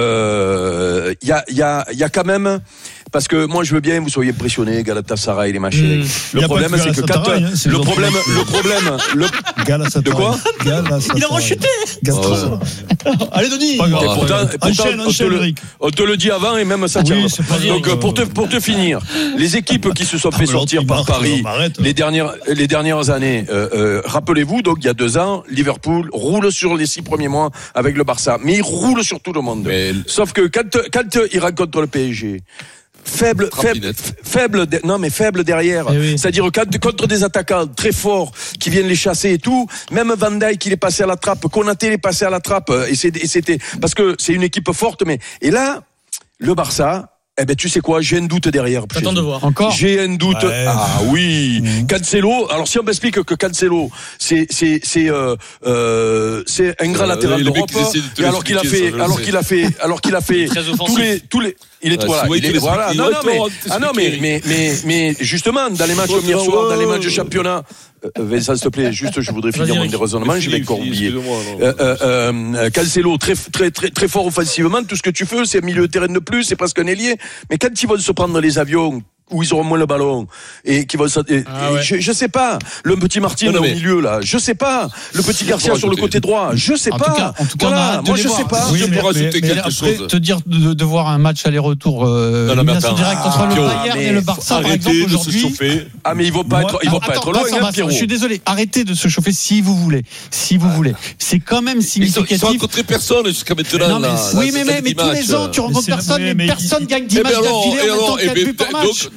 euh, y a il y a il y a quand même. Parce que moi je veux bien vous soyez impressionnés Galatasaray les machins. Mmh. Le problème c'est que quand hein, c'est le problème le problème le Galatasaray. De quoi Galatasaray. Il a rechuté. Oh. Allez Denis. Et pourtant, pourtant enchaîne, on, te le, on te le dit avant et même ça tient. Oui, donc pour te pour te finir, les équipes qui se sont fait ah, sortir par Paris les dernières les dernières années, euh, euh, rappelez-vous donc il y a deux ans, Liverpool roule sur les six premiers mois avec le Barça, mais il roule sur tout le monde. Mais... Sauf que quand quand il rencontre le P S G. Faible, faible, faible, non mais faible derrière. Eh oui. C'est-à-dire contre des attaquants très forts qui viennent les chasser et tout. Même Van Dijk il est passé à la trappe, Konaté il est passé à la trappe et c'était parce que c'est une équipe forte. Mais et là, le Barça. Eh ben tu sais quoi, j'ai un doute derrière. J'attends de voir. Encore. J'ai un doute. Ouais. Ah oui. Mmh. Cancelo. Alors si on m'explique que Cancelo, c'est c'est c'est euh, euh, c'est un grand euh, latéral d'Europe. Et alors qu'il a fait, ça, alors qu'il a fait, alors qu'il a fait tous les tous les. Il est voilà. Il est voilà. Non non mais ah non mais mais mais mais justement dans les matchs au hier soir, dans les matchs de championnat. Vincent, s'il te plaît, juste, je voudrais finir mon raisonnement, je vais encore oublier. Euh, euh, euh, Cancelo, très, très, très, très fort offensivement, tout ce que tu fais, c'est un milieu de terrain de plus, c'est presque un ailier. Mais quand ils vont se prendre les avions, où ils auront moins le ballon et qui vont et, ah ouais. je, je sais pas le petit Martin au milieu là je sais pas le petit Garcia sur le côté droit je sais en pas tout cas, en tout cas voilà, moi je sais pas oui, je mais, mais, mais quelque après, chose te dire de, de voir un match aller-retour euh, élimination directe entre ah, le Bayern et le Barça par exemple aujourd'hui ah mais ils vont pas être ils vont pas être loin je suis désolé arrêtez de se chauffer si vous voulez si vous voulez c'est quand même significatif ils ont rencontré personne jusqu'à maintenant oui mais mais tous les ans tu rencontres personne mais personne gagne dix matchs d'affilée en même temps quatre buts par match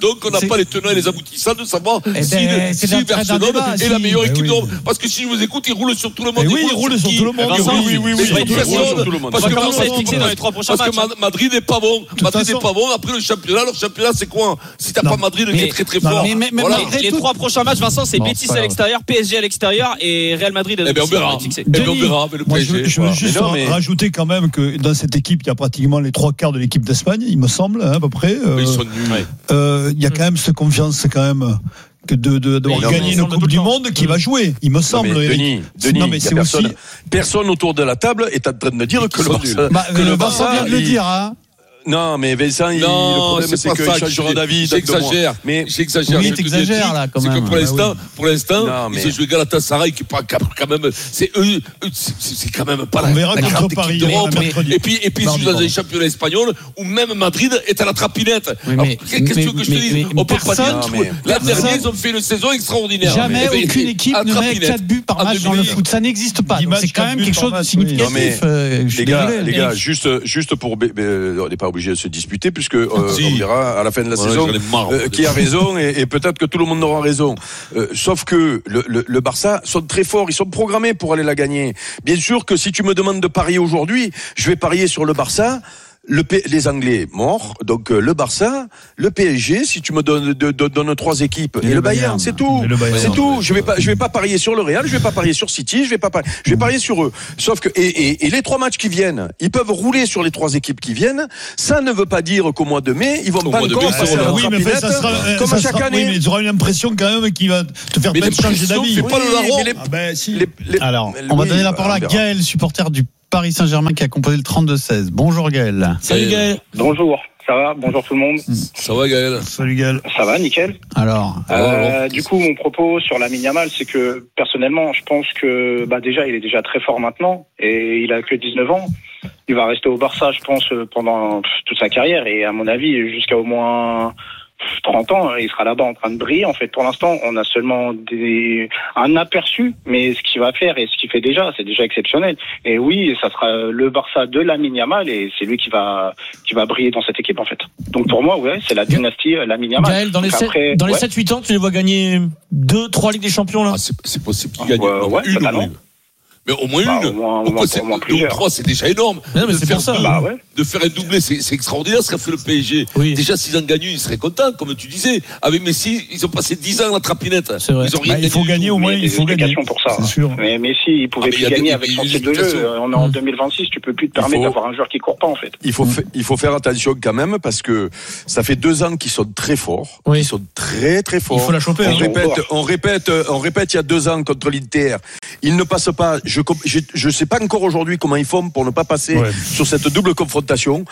Donc on n'a pas les tenants et les aboutissants de savoir eh si, ben, le, si Barcelone débat, est si. la meilleure équipe oui. d'Europe. Parce que si je vous écoute, il roule sur tout le monde. Et oui, il roule sur tout le monde. Vincent, oui, oui, oui. oui, oui. Parce que commencer à être fixé dans les trois prochains matchs. Parce que Madrid n'est pas bon. Madrid n'est pas bon. Après le championnat, leur championnat, c'est quoi? Si t'as pas Madrid qui est très très fort. Les trois prochains matchs, Vincent, c'est Betis à l'extérieur, P S G à l'extérieur et Real Madrid. Eh bien, on verra. Eh bien, on verra avec le P S G. Je veux juste rajouter quand même que dans cette équipe, il y a pratiquement les trois quarts de l'équipe d'Espagne, il me semble, à peu près. Ils sont nuls. Il y a quand même cette confiance, quand même. Que de, de, d'avoir gagné une Coupe du Monde qui va jouer, il me semble. Non, mais Denis, Denis, non, mais c'est personne, aussi... personne autour de la table est en train de dire que le Barça, bah, que le Barça vient de le dire, hein. Non, mais Vincent, il, non, le problème, c'est, c'est qu'il changera d'avis. J'exagère. Mais j'exagère. Oui, t'exagères, là, quand c'est même. C'est que pour l'instant, bah, oui. pour l'instant, non, mais... ils ont joué Galatasaray, qui prend quand même, c'est eux, c'est, c'est quand même pas on la, verra la contre Paris, d'Europe. Et puis, et puis, si vous avez les championnats espagnols, où même Madrid est à la trapinette. Oui, mais, qu'est-ce que tu veux que je te dise? On peut pas dire. L'an dernier, ils ont fait une saison extraordinaire. Jamais aucune équipe ne met quatre buts par match dans le foot. Ça n'existe pas. C'est quand même quelque chose de significatif. Les gars, les gars, juste, juste pour, on n'est pas obligé de se disputer, puisque euh, si. on verra à la fin de la ouais, saison euh, qui a raison et, et peut-être que tout le monde aura raison. Euh, sauf que le, le, le Barça sont très forts, ils sont programmés pour aller la gagner. Bien sûr que si tu me demandes de parier aujourd'hui, je vais parier sur le Barça. Le P... les Anglais morts, donc euh, le Barça, le P S G, si tu me donnes de, de, donnes trois équipes et, et le, le Bayern, Bayern, c'est tout, Bayern, c'est tout. Je vais pas, je vais pas parier sur le Real, je vais pas parier sur City, je vais pas, parier, je vais parier sur eux. Sauf que et, et, et les trois matchs qui viennent, ils peuvent rouler sur les trois équipes qui viennent. Ça ne veut pas dire qu'au mois de mai, ils vont au pas encore mai, passer la oui, mais fait, ça sera, comme ça à chaque sera, année. Oui, mais tu auras une impression quand même qu'il va te faire peut-être changer d'avis. C'est pas le larron. Ah ben si. Alors, on va donner la parole à Gaël, supporter du Paris Saint-Germain, qui a composé le trente-deux seize. Bonjour Gaël. Salut Gaël. Bonjour, ça va? Bonjour tout le monde. Ça va Gaël? Salut Gaël. Ça va, nickel. Alors, euh, du coup, mon propos sur Lamine Yamal, c'est que personnellement, je pense que bah déjà, il est déjà très fort maintenant et il a que dix-neuf ans. Il va rester au Barça, je pense, pendant toute sa carrière et à mon avis, jusqu'à au moins trente ans, il sera là-bas en train de briller. En fait, pour l'instant, on a seulement des... un aperçu, mais ce qu'il va faire et ce qu'il fait déjà, c'est déjà exceptionnel. Et oui, ça sera le Barça de Lamine Yamal et c'est lui qui va qui va briller dans cette équipe, en fait. Donc pour moi, ouais, c'est la dynastie Lamine Yamal. Gaël, dans les, après, dans les ouais. sept huit ans, tu les vois gagner deux trois Ligues des Champions là? Ah, c'est, c'est possible qu'ils gagnent. Euh, ouais, une totalement. Mais au moins bah, une. Au moins, Pourquoi au moins, c'est au moins deux ou trois, c'est déjà énorme. Non, mais de c'est faire pour ça. deux, bah, ouais. de faire un doublé, c'est, c'est extraordinaire ce qu'a fait le P S G. Oui. Déjà, s'ils en gagnent, ils seraient contents, comme tu disais. Avec Messi, ils ont passé dix ans à la trapinette. C'est vrai. Ils ont rien bah, il faut gagner au moins, il faut gagner. Pour ça. C'est sûr. Mais Messi, il pouvait ah, plus gagner des, avec son style de jeu. On est en deux mille vingt-six, tu peux plus te permettre faut... d'avoir un joueur qui court pas, en fait. Il faut, f... il faut faire attention quand même parce que ça fait deux ans qu'ils sont très forts. Oui. Ils sont très très forts. Il faut la choper. On hein. répète, on répète, on répète il y a deux ans contre l'Inter. Ils ne passent pas. Je, je, je sais pas encore aujourd'hui comment ils font pour ne pas passer ouais. sur cette double confrontation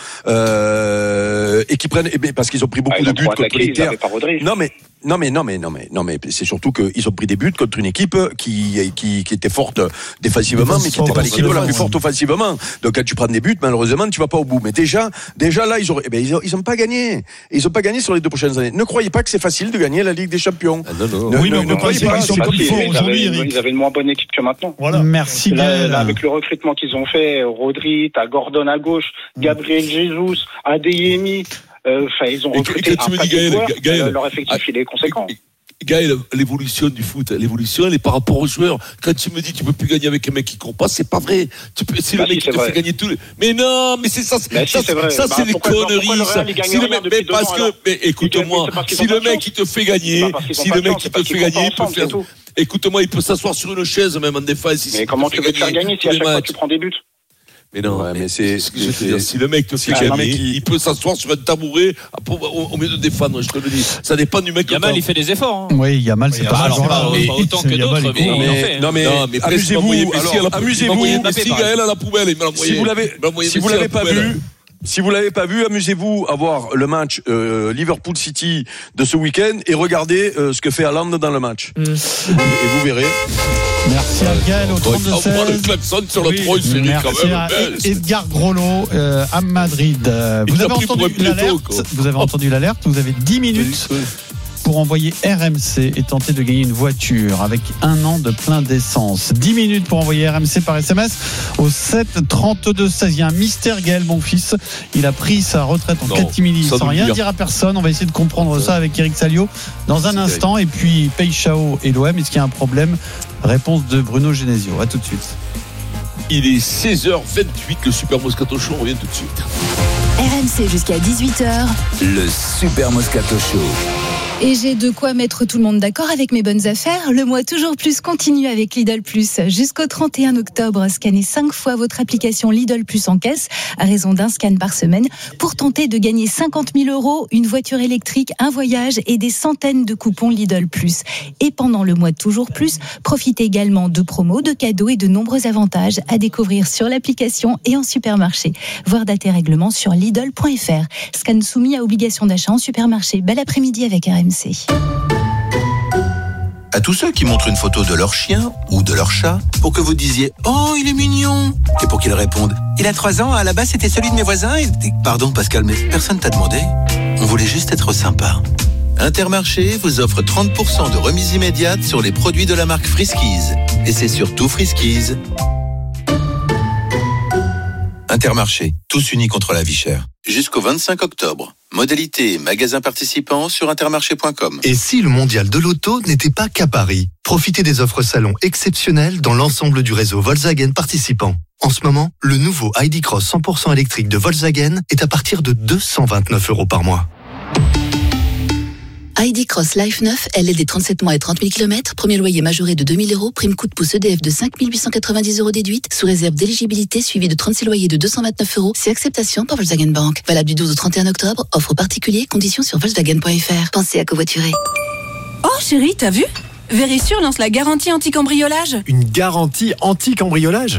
euh, et qui prennent eh parce qu'ils ont pris beaucoup ah, de buts contre l'Inter. Non mais non mais non mais non mais non mais c'est surtout qu'ils ont pris des buts contre une équipe qui qui, qui était forte défensivement mais qui n'était pas l'équipe la plus forte offensivement. Donc quand tu prends des buts, malheureusement tu vas pas au bout. Mais déjà déjà là ils ont eh ben, ils ont, ils ont pas gagné. Ils ont pas gagné sur les deux prochaines années. Ne croyez pas que c'est facile de gagner la Ligue des Champions. Ah, non, non. Ne, oui, ne, non, ne croyez pas. Ils sont comme il faut aujourd'hui. Ils avaient une moins bonne équipe que maintenant. Voilà. Merci là, Gaël. là, avec le recrutement qu'ils ont fait, Rodri, t'as Gordon à gauche, Gabriel Jesus, Adeyemi, enfin euh, ils ont recruté un paquet de joueurs. Gaël, leur effectif ah, il est conséquent. Gaël, l'évolution du foot, l'évolution, elle est par rapport aux joueurs. Quand tu me dis tu peux plus gagner avec un mec qui court pas, c'est pas vrai. Tu peux, c'est bah le mec si, qui te vrai. fait gagner tout. Le... Mais non, mais c'est ça, bah ça, si, c'est, vrai. ça bah, c'est des conneries. Ça. Si le mec, mais parce que, mais écoute-moi, si le mec qui te fait gagner, si le mec qui te fait gagner, il peut faire. Écoute-moi, il peut s'asseoir sur une chaise même en défense. Mais comment tu veux te faire gagner si à chaque fois tu prends des buts? Mais non, ouais, mais, mais c'est, c'est, c'est, c'est si le mec te fait gagner, qui... il peut s'asseoir sur un tabouret au milieu de défendre, je te le dis. Ça dépend du mec. Yamal, il fait des efforts. Hein. Oui, Yamal, c'est oui, pas, alors, pas, pas autant que d'autres, mais, mais, mais, fait, non, mais, non, mais amusez-vous. Alors, amusez-vous. Si Gaël à la poubelle, il m'a envoyé. Si vous l'avez, si vous l'avez pas vu. Si vous l'avez pas vu, amusez-vous à voir le match euh, Liverpool City de ce week-end et regardez euh, ce que fait Haaland dans le match. Mm. Et, vous, et vous verrez. Merci à Gaël au trente-deux seize. On voit le klaxon sur le trône, c'est Merci quand même à belle. Edgar Grollo euh, à Madrid. Euh, vous, avez entendu l'alerte, vous avez entendu l'alerte, vous avez dix minutes pour envoyer R M C et tenter de gagner une voiture avec un an de plein d'essence. dix minutes pour envoyer R M C par S M S au sept trente-deux seize. Il y a un mystère, Gaël, mon fils. Il a pris sa retraite en catimini sans rien dire. dire à personne. On va essayer de comprendre ça avec Eric Salio dans un instant. Et puis Peichao et l'O M, est-ce qu'il y a un problème? Réponse de Bruno Genesio. À tout de suite. Il est seize heures vingt-huit, le Super Moscato Show, on revient tout de suite. R M C jusqu'à dix-huit heures. Le Super Moscato Show. Et j'ai de quoi mettre tout le monde d'accord avec mes bonnes affaires. Le mois toujours plus continue avec Lidl Plus. Jusqu'au trente et un octobre, scannez cinq fois votre application Lidl Plus en caisse, à raison d'un scan par semaine, pour tenter de gagner cinquante mille euros, une voiture électrique, un voyage et des centaines de coupons Lidl Plus. Et pendant le mois toujours plus, profitez également de promos, de cadeaux et de nombreux avantages à découvrir sur l'application et en supermarché. Voir date et règlement sur Lidl point F R. Scan soumis à obligation d'achat en supermarché. Bel après-midi avec R M C. À tous ceux qui montrent une photo de leur chien ou de leur chat pour que vous disiez « Oh, il est mignon !» et pour qu'ils répondent « Il a trois ans, à la base c'était celui de mes voisins et... » Pardon Pascal, mais personne t'a demandé. On voulait juste être sympa. Intermarché vous offre trente pour cent de remise immédiate sur les produits de la marque Friskies. Et c'est surtout Friskies. Intermarché, tous unis contre la vie chère. Jusqu'au vingt-cinq octobre. Modalité et magasins participants sur intermarché point com. Et si le mondial de l'auto n'était pas qu'à Paris? Profitez des offres salon exceptionnelles dans l'ensemble du réseau Volkswagen participant. En ce moment, le nouveau I D Cross cent pour cent électrique de Volkswagen est à partir de deux cent vingt-neuf euros par mois. I D Cross Life neuf, L L D trente-sept mois et trente mille kilomètres, premier loyer majoré de deux mille euros, prime coup de pouce E D F de cinq mille huit cent quatre-vingt-dix euros déduite, sous réserve d'éligibilité suivi de trente-six loyers de deux cent vingt-neuf euros, c'est acceptation par Volkswagen Bank. Valable du douze au trente et un octobre, offre particulier, conditions sur Volkswagen point F R. Pensez à covoiturer. Oh chérie, t'as vu ? Vérissure lance la garantie anti-cambriolage. Une garantie anti-cambriolage ?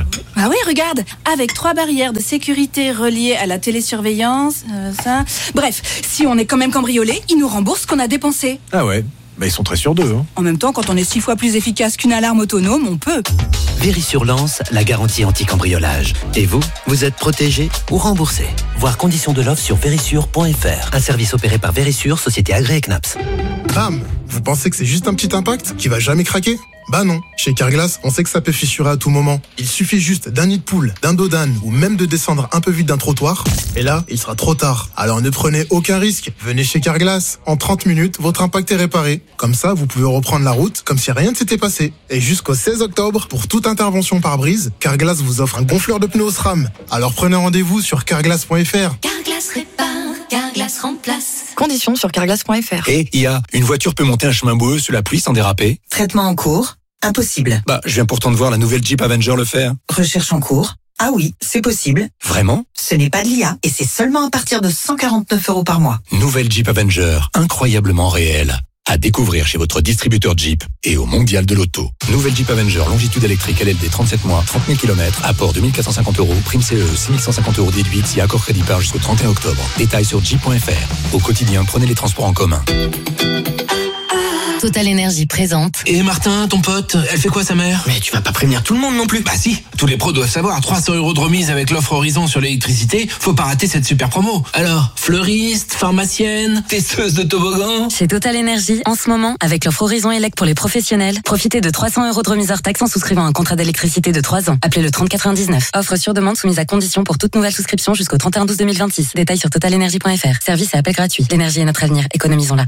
Ah oui, regarde, avec trois barrières de sécurité reliées à la télésurveillance, euh, ça... Bref, si on est quand même cambriolé, ils nous remboursent ce qu'on a dépensé. Ah ouais, bah ils sont très sûrs d'eux. Hein. En même temps, quand on est six fois plus efficace qu'une alarme autonome, on peut. Vérissure lance la garantie anti-cambriolage. Et vous, vous êtes protégé ou remboursé. Voir conditions de l'offre sur vérissure point F R. Un service opéré par Vérissure, société agréée C N A P S. Bam! Vous pensez que c'est juste un petit impact qui va jamais craquer? Bah non. Chez Carglass, on sait que ça peut fissurer à tout moment. Il suffit juste d'un nid de poule, d'un dos d'âne ou même de descendre un peu vite d'un trottoir. Et là, il sera trop tard. Alors ne prenez aucun risque. Venez chez Carglass. En trente minutes, votre impact est réparé. Comme ça, vous pouvez reprendre la route comme si rien ne s'était passé. Et jusqu'au seize octobre, pour toute intervention par brise, Carglass vous offre un gonfleur de pneus SRAM. Alors prenez rendez-vous sur carglass point F R. Carglass répare, Carglass remplace. Conditions sur carglass point F R. Et I A, une voiture peut monter un chemin boueux sous la pluie sans déraper? Traitement en cours. Impossible. Bah, je viens pourtant de voir la nouvelle Jeep Avenger le faire. Recherche en cours. Ah oui, c'est possible. Vraiment? Ce n'est pas de l'I A et c'est seulement à partir de cent quarante-neuf euros par mois. Nouvelle Jeep Avenger, incroyablement réelle. À découvrir chez votre distributeur Jeep et au Mondial de l'Auto. Nouvelle Jeep Avenger, longitude électrique L L D trente-sept mois, trente mille kilomètres, apport deux mille quatre cent cinquante euros, prime C E, six mille cent cinquante euros déduite si accord crédit par jusqu'au trente et un octobre. Détails sur jeep point F R. Au quotidien, prenez les transports en commun. Total Énergie présente. Et Martin, ton pote, elle fait quoi sa mère? Mais tu vas pas prévenir tout le monde non plus. Bah si, tous les pros doivent savoir, trois cents euros de remise avec l'offre Horizon sur l'électricité, faut pas rater cette super promo. Alors, fleuriste, pharmacienne, testeuse de toboggan. Chez Total Énergie, en ce moment, avec l'offre Horizon Elec pour les professionnels, profitez de trois cents euros de remise hors taxe en souscrivant un contrat d'électricité de trois ans. Appelez le trente quatre-vingt-dix-neuf. Offre sur demande soumise à condition pour toute nouvelle souscription jusqu'au trente et un douze deux mille vingt-six. Détails sur total énergie point F R. Service et appel gratuit. L'énergie est notre avenir. Économisons-la.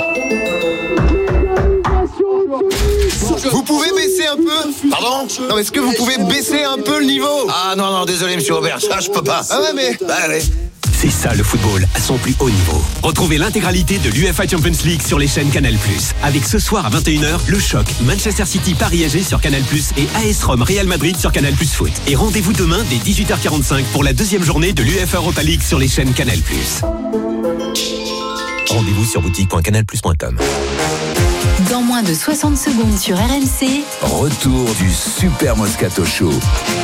Vous pouvez baisser un peu? Pardon? Non, est-ce que vous pouvez baisser un peu le niveau? Ah non, non, désolé monsieur Aubert, ça je peux pas. Ah ouais, mais... Bah allez. C'est ça le football à son plus haut niveau. Retrouvez l'intégralité de l'U E F A Champions League sur les chaînes Canal plus. Avec ce soir à vingt et une heures, le choc Manchester City Paris A G sur Canal plus et A S Rome Real Madrid sur Canal plus Foot. Et rendez-vous demain dès dix-huit heures quarante-cinq pour la deuxième journée de l'U E F A Europa League sur les chaînes Canal plus. Rendez-vous sur boutique point canal plus point com. Dans moins de soixante secondes sur R M C. Retour du Super Moscato Show.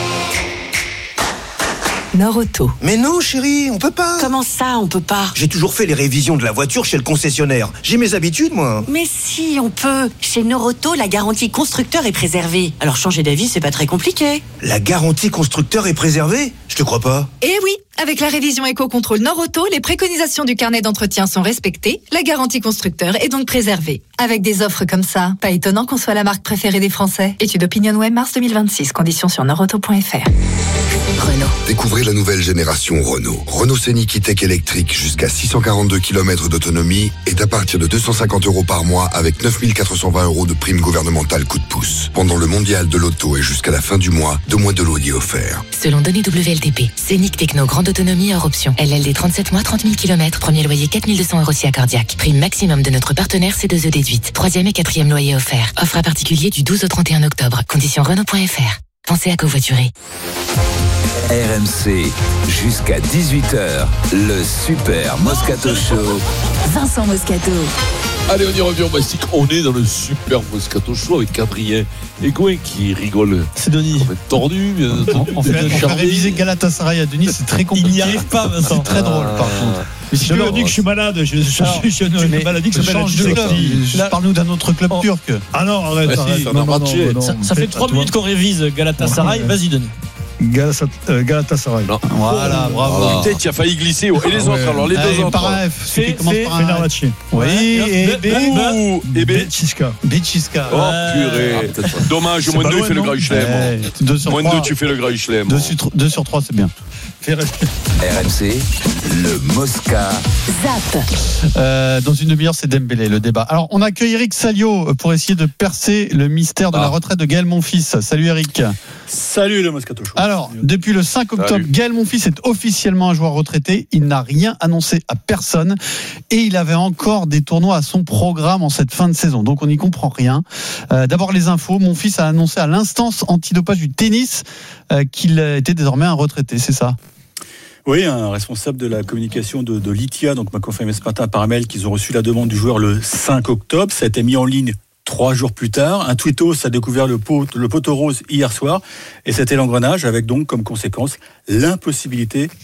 Nord-Auto. Mais non, chérie, on peut pas. Comment ça, on peut pas? J'ai toujours fait les révisions de la voiture chez le concessionnaire. J'ai mes habitudes, moi. Mais si, on peut. Chez Nord-Auto, la garantie constructeur est préservée. Alors changer d'avis, c'est pas très compliqué. La garantie constructeur est préservée? Je te crois pas. Eh oui, avec la révision Éco-Contrôle Nord-Auto, les préconisations du carnet d'entretien sont respectées, la garantie constructeur est donc préservée. Avec des offres comme ça, pas étonnant qu'on soit la marque préférée des Français. Étude OpinionWay mars deux mille vingt-six, conditions sur nordauto point f r. Renault. Découvrez la nouvelle génération Renault. Renault Scénic E-Tech électrique jusqu'à six cent quarante-deux kilomètres d'autonomie est à partir de deux cent cinquante euros par mois avec neuf mille quatre cent vingt euros de prime gouvernementale coup de pouce. Pendant le mondial de l'auto et jusqu'à la fin du mois, deux mois de loyer offerts. Selon données W L T P, Scénic Techno grande autonomie hors option. L L D trente-sept mois, trente mille kilomètres, premier loyer quatre mille deux cents euros si accordiaque. Prime maximum de notre partenaire C deux E déduite. Troisième et quatrième loyer offert. Offre à particulier du douze au trente et un octobre. Conditions Renault point f r. Pensez à covoiturer. R M C, jusqu'à dix-huit heures, le Super Moscato Show. Vincent Moscato. Allez, on y revient au Mastic. On est dans le Super Moscato Show avec Adrien Egoin qui rigole. C'est Denis. Comme un tordu, bien entendu. En fait, on a révisé Galatasaray à Denis, c'est très compliqué. Il n'y arrive pas, Vincent. C'est très drôle, par contre. Mais si je leur dis que je suis malade, je, je, je, je, je suis une maladie que ça change de club. Parle-nous d'un autre club oh. turc. Ah non, arrête, ah, arrête. Si, non, non, non, non, non, ça, ça fait trois minutes qu'on révise Galatasaray. Vas-y, Denis. Galatasaray. Non. Voilà, bravo. Oh, putain, tu as failli glisser. Et les autres, alors, les deux autres. Par F. C'est Fenerbahçe. Oui, et B. Et B. Bečička. Bečička. Oh, purée. Dommage, moins deux, il fait le Grand Chelem. Moins deux, tu fais le Grand Chelem. deux sur trois, c'est bien. R M C, le Mosca. Zap. Euh, dans une demi-heure, c'est Dembélé, le débat. Alors, on accueille Eric Salio pour essayer de percer le mystère de ah. la retraite de Gaël Monfils. Salut Eric. Salut le Moscato Show. Alors, depuis le cinq octobre, Salut. Gaël Monfils est officiellement un joueur retraité. Il n'a rien annoncé à personne et il avait encore des tournois à son programme en cette fin de saison. Donc, on n'y comprend rien. Euh, d'abord, les infos. Monfils a annoncé à l'instance antidopage du tennis euh, qu'il était désormais un retraité. C'est ça? Oui, un responsable de la communication de, de l'I T I A donc m'a confirmé ce matin par mail qu'ils ont reçu la demande du joueur le cinq octobre. Ça a été mis en ligne trois jours plus tard. Un tweetos a découvert le, pot, le poteau rose hier soir et c'était l'engrenage avec donc comme conséquence l'impossibilité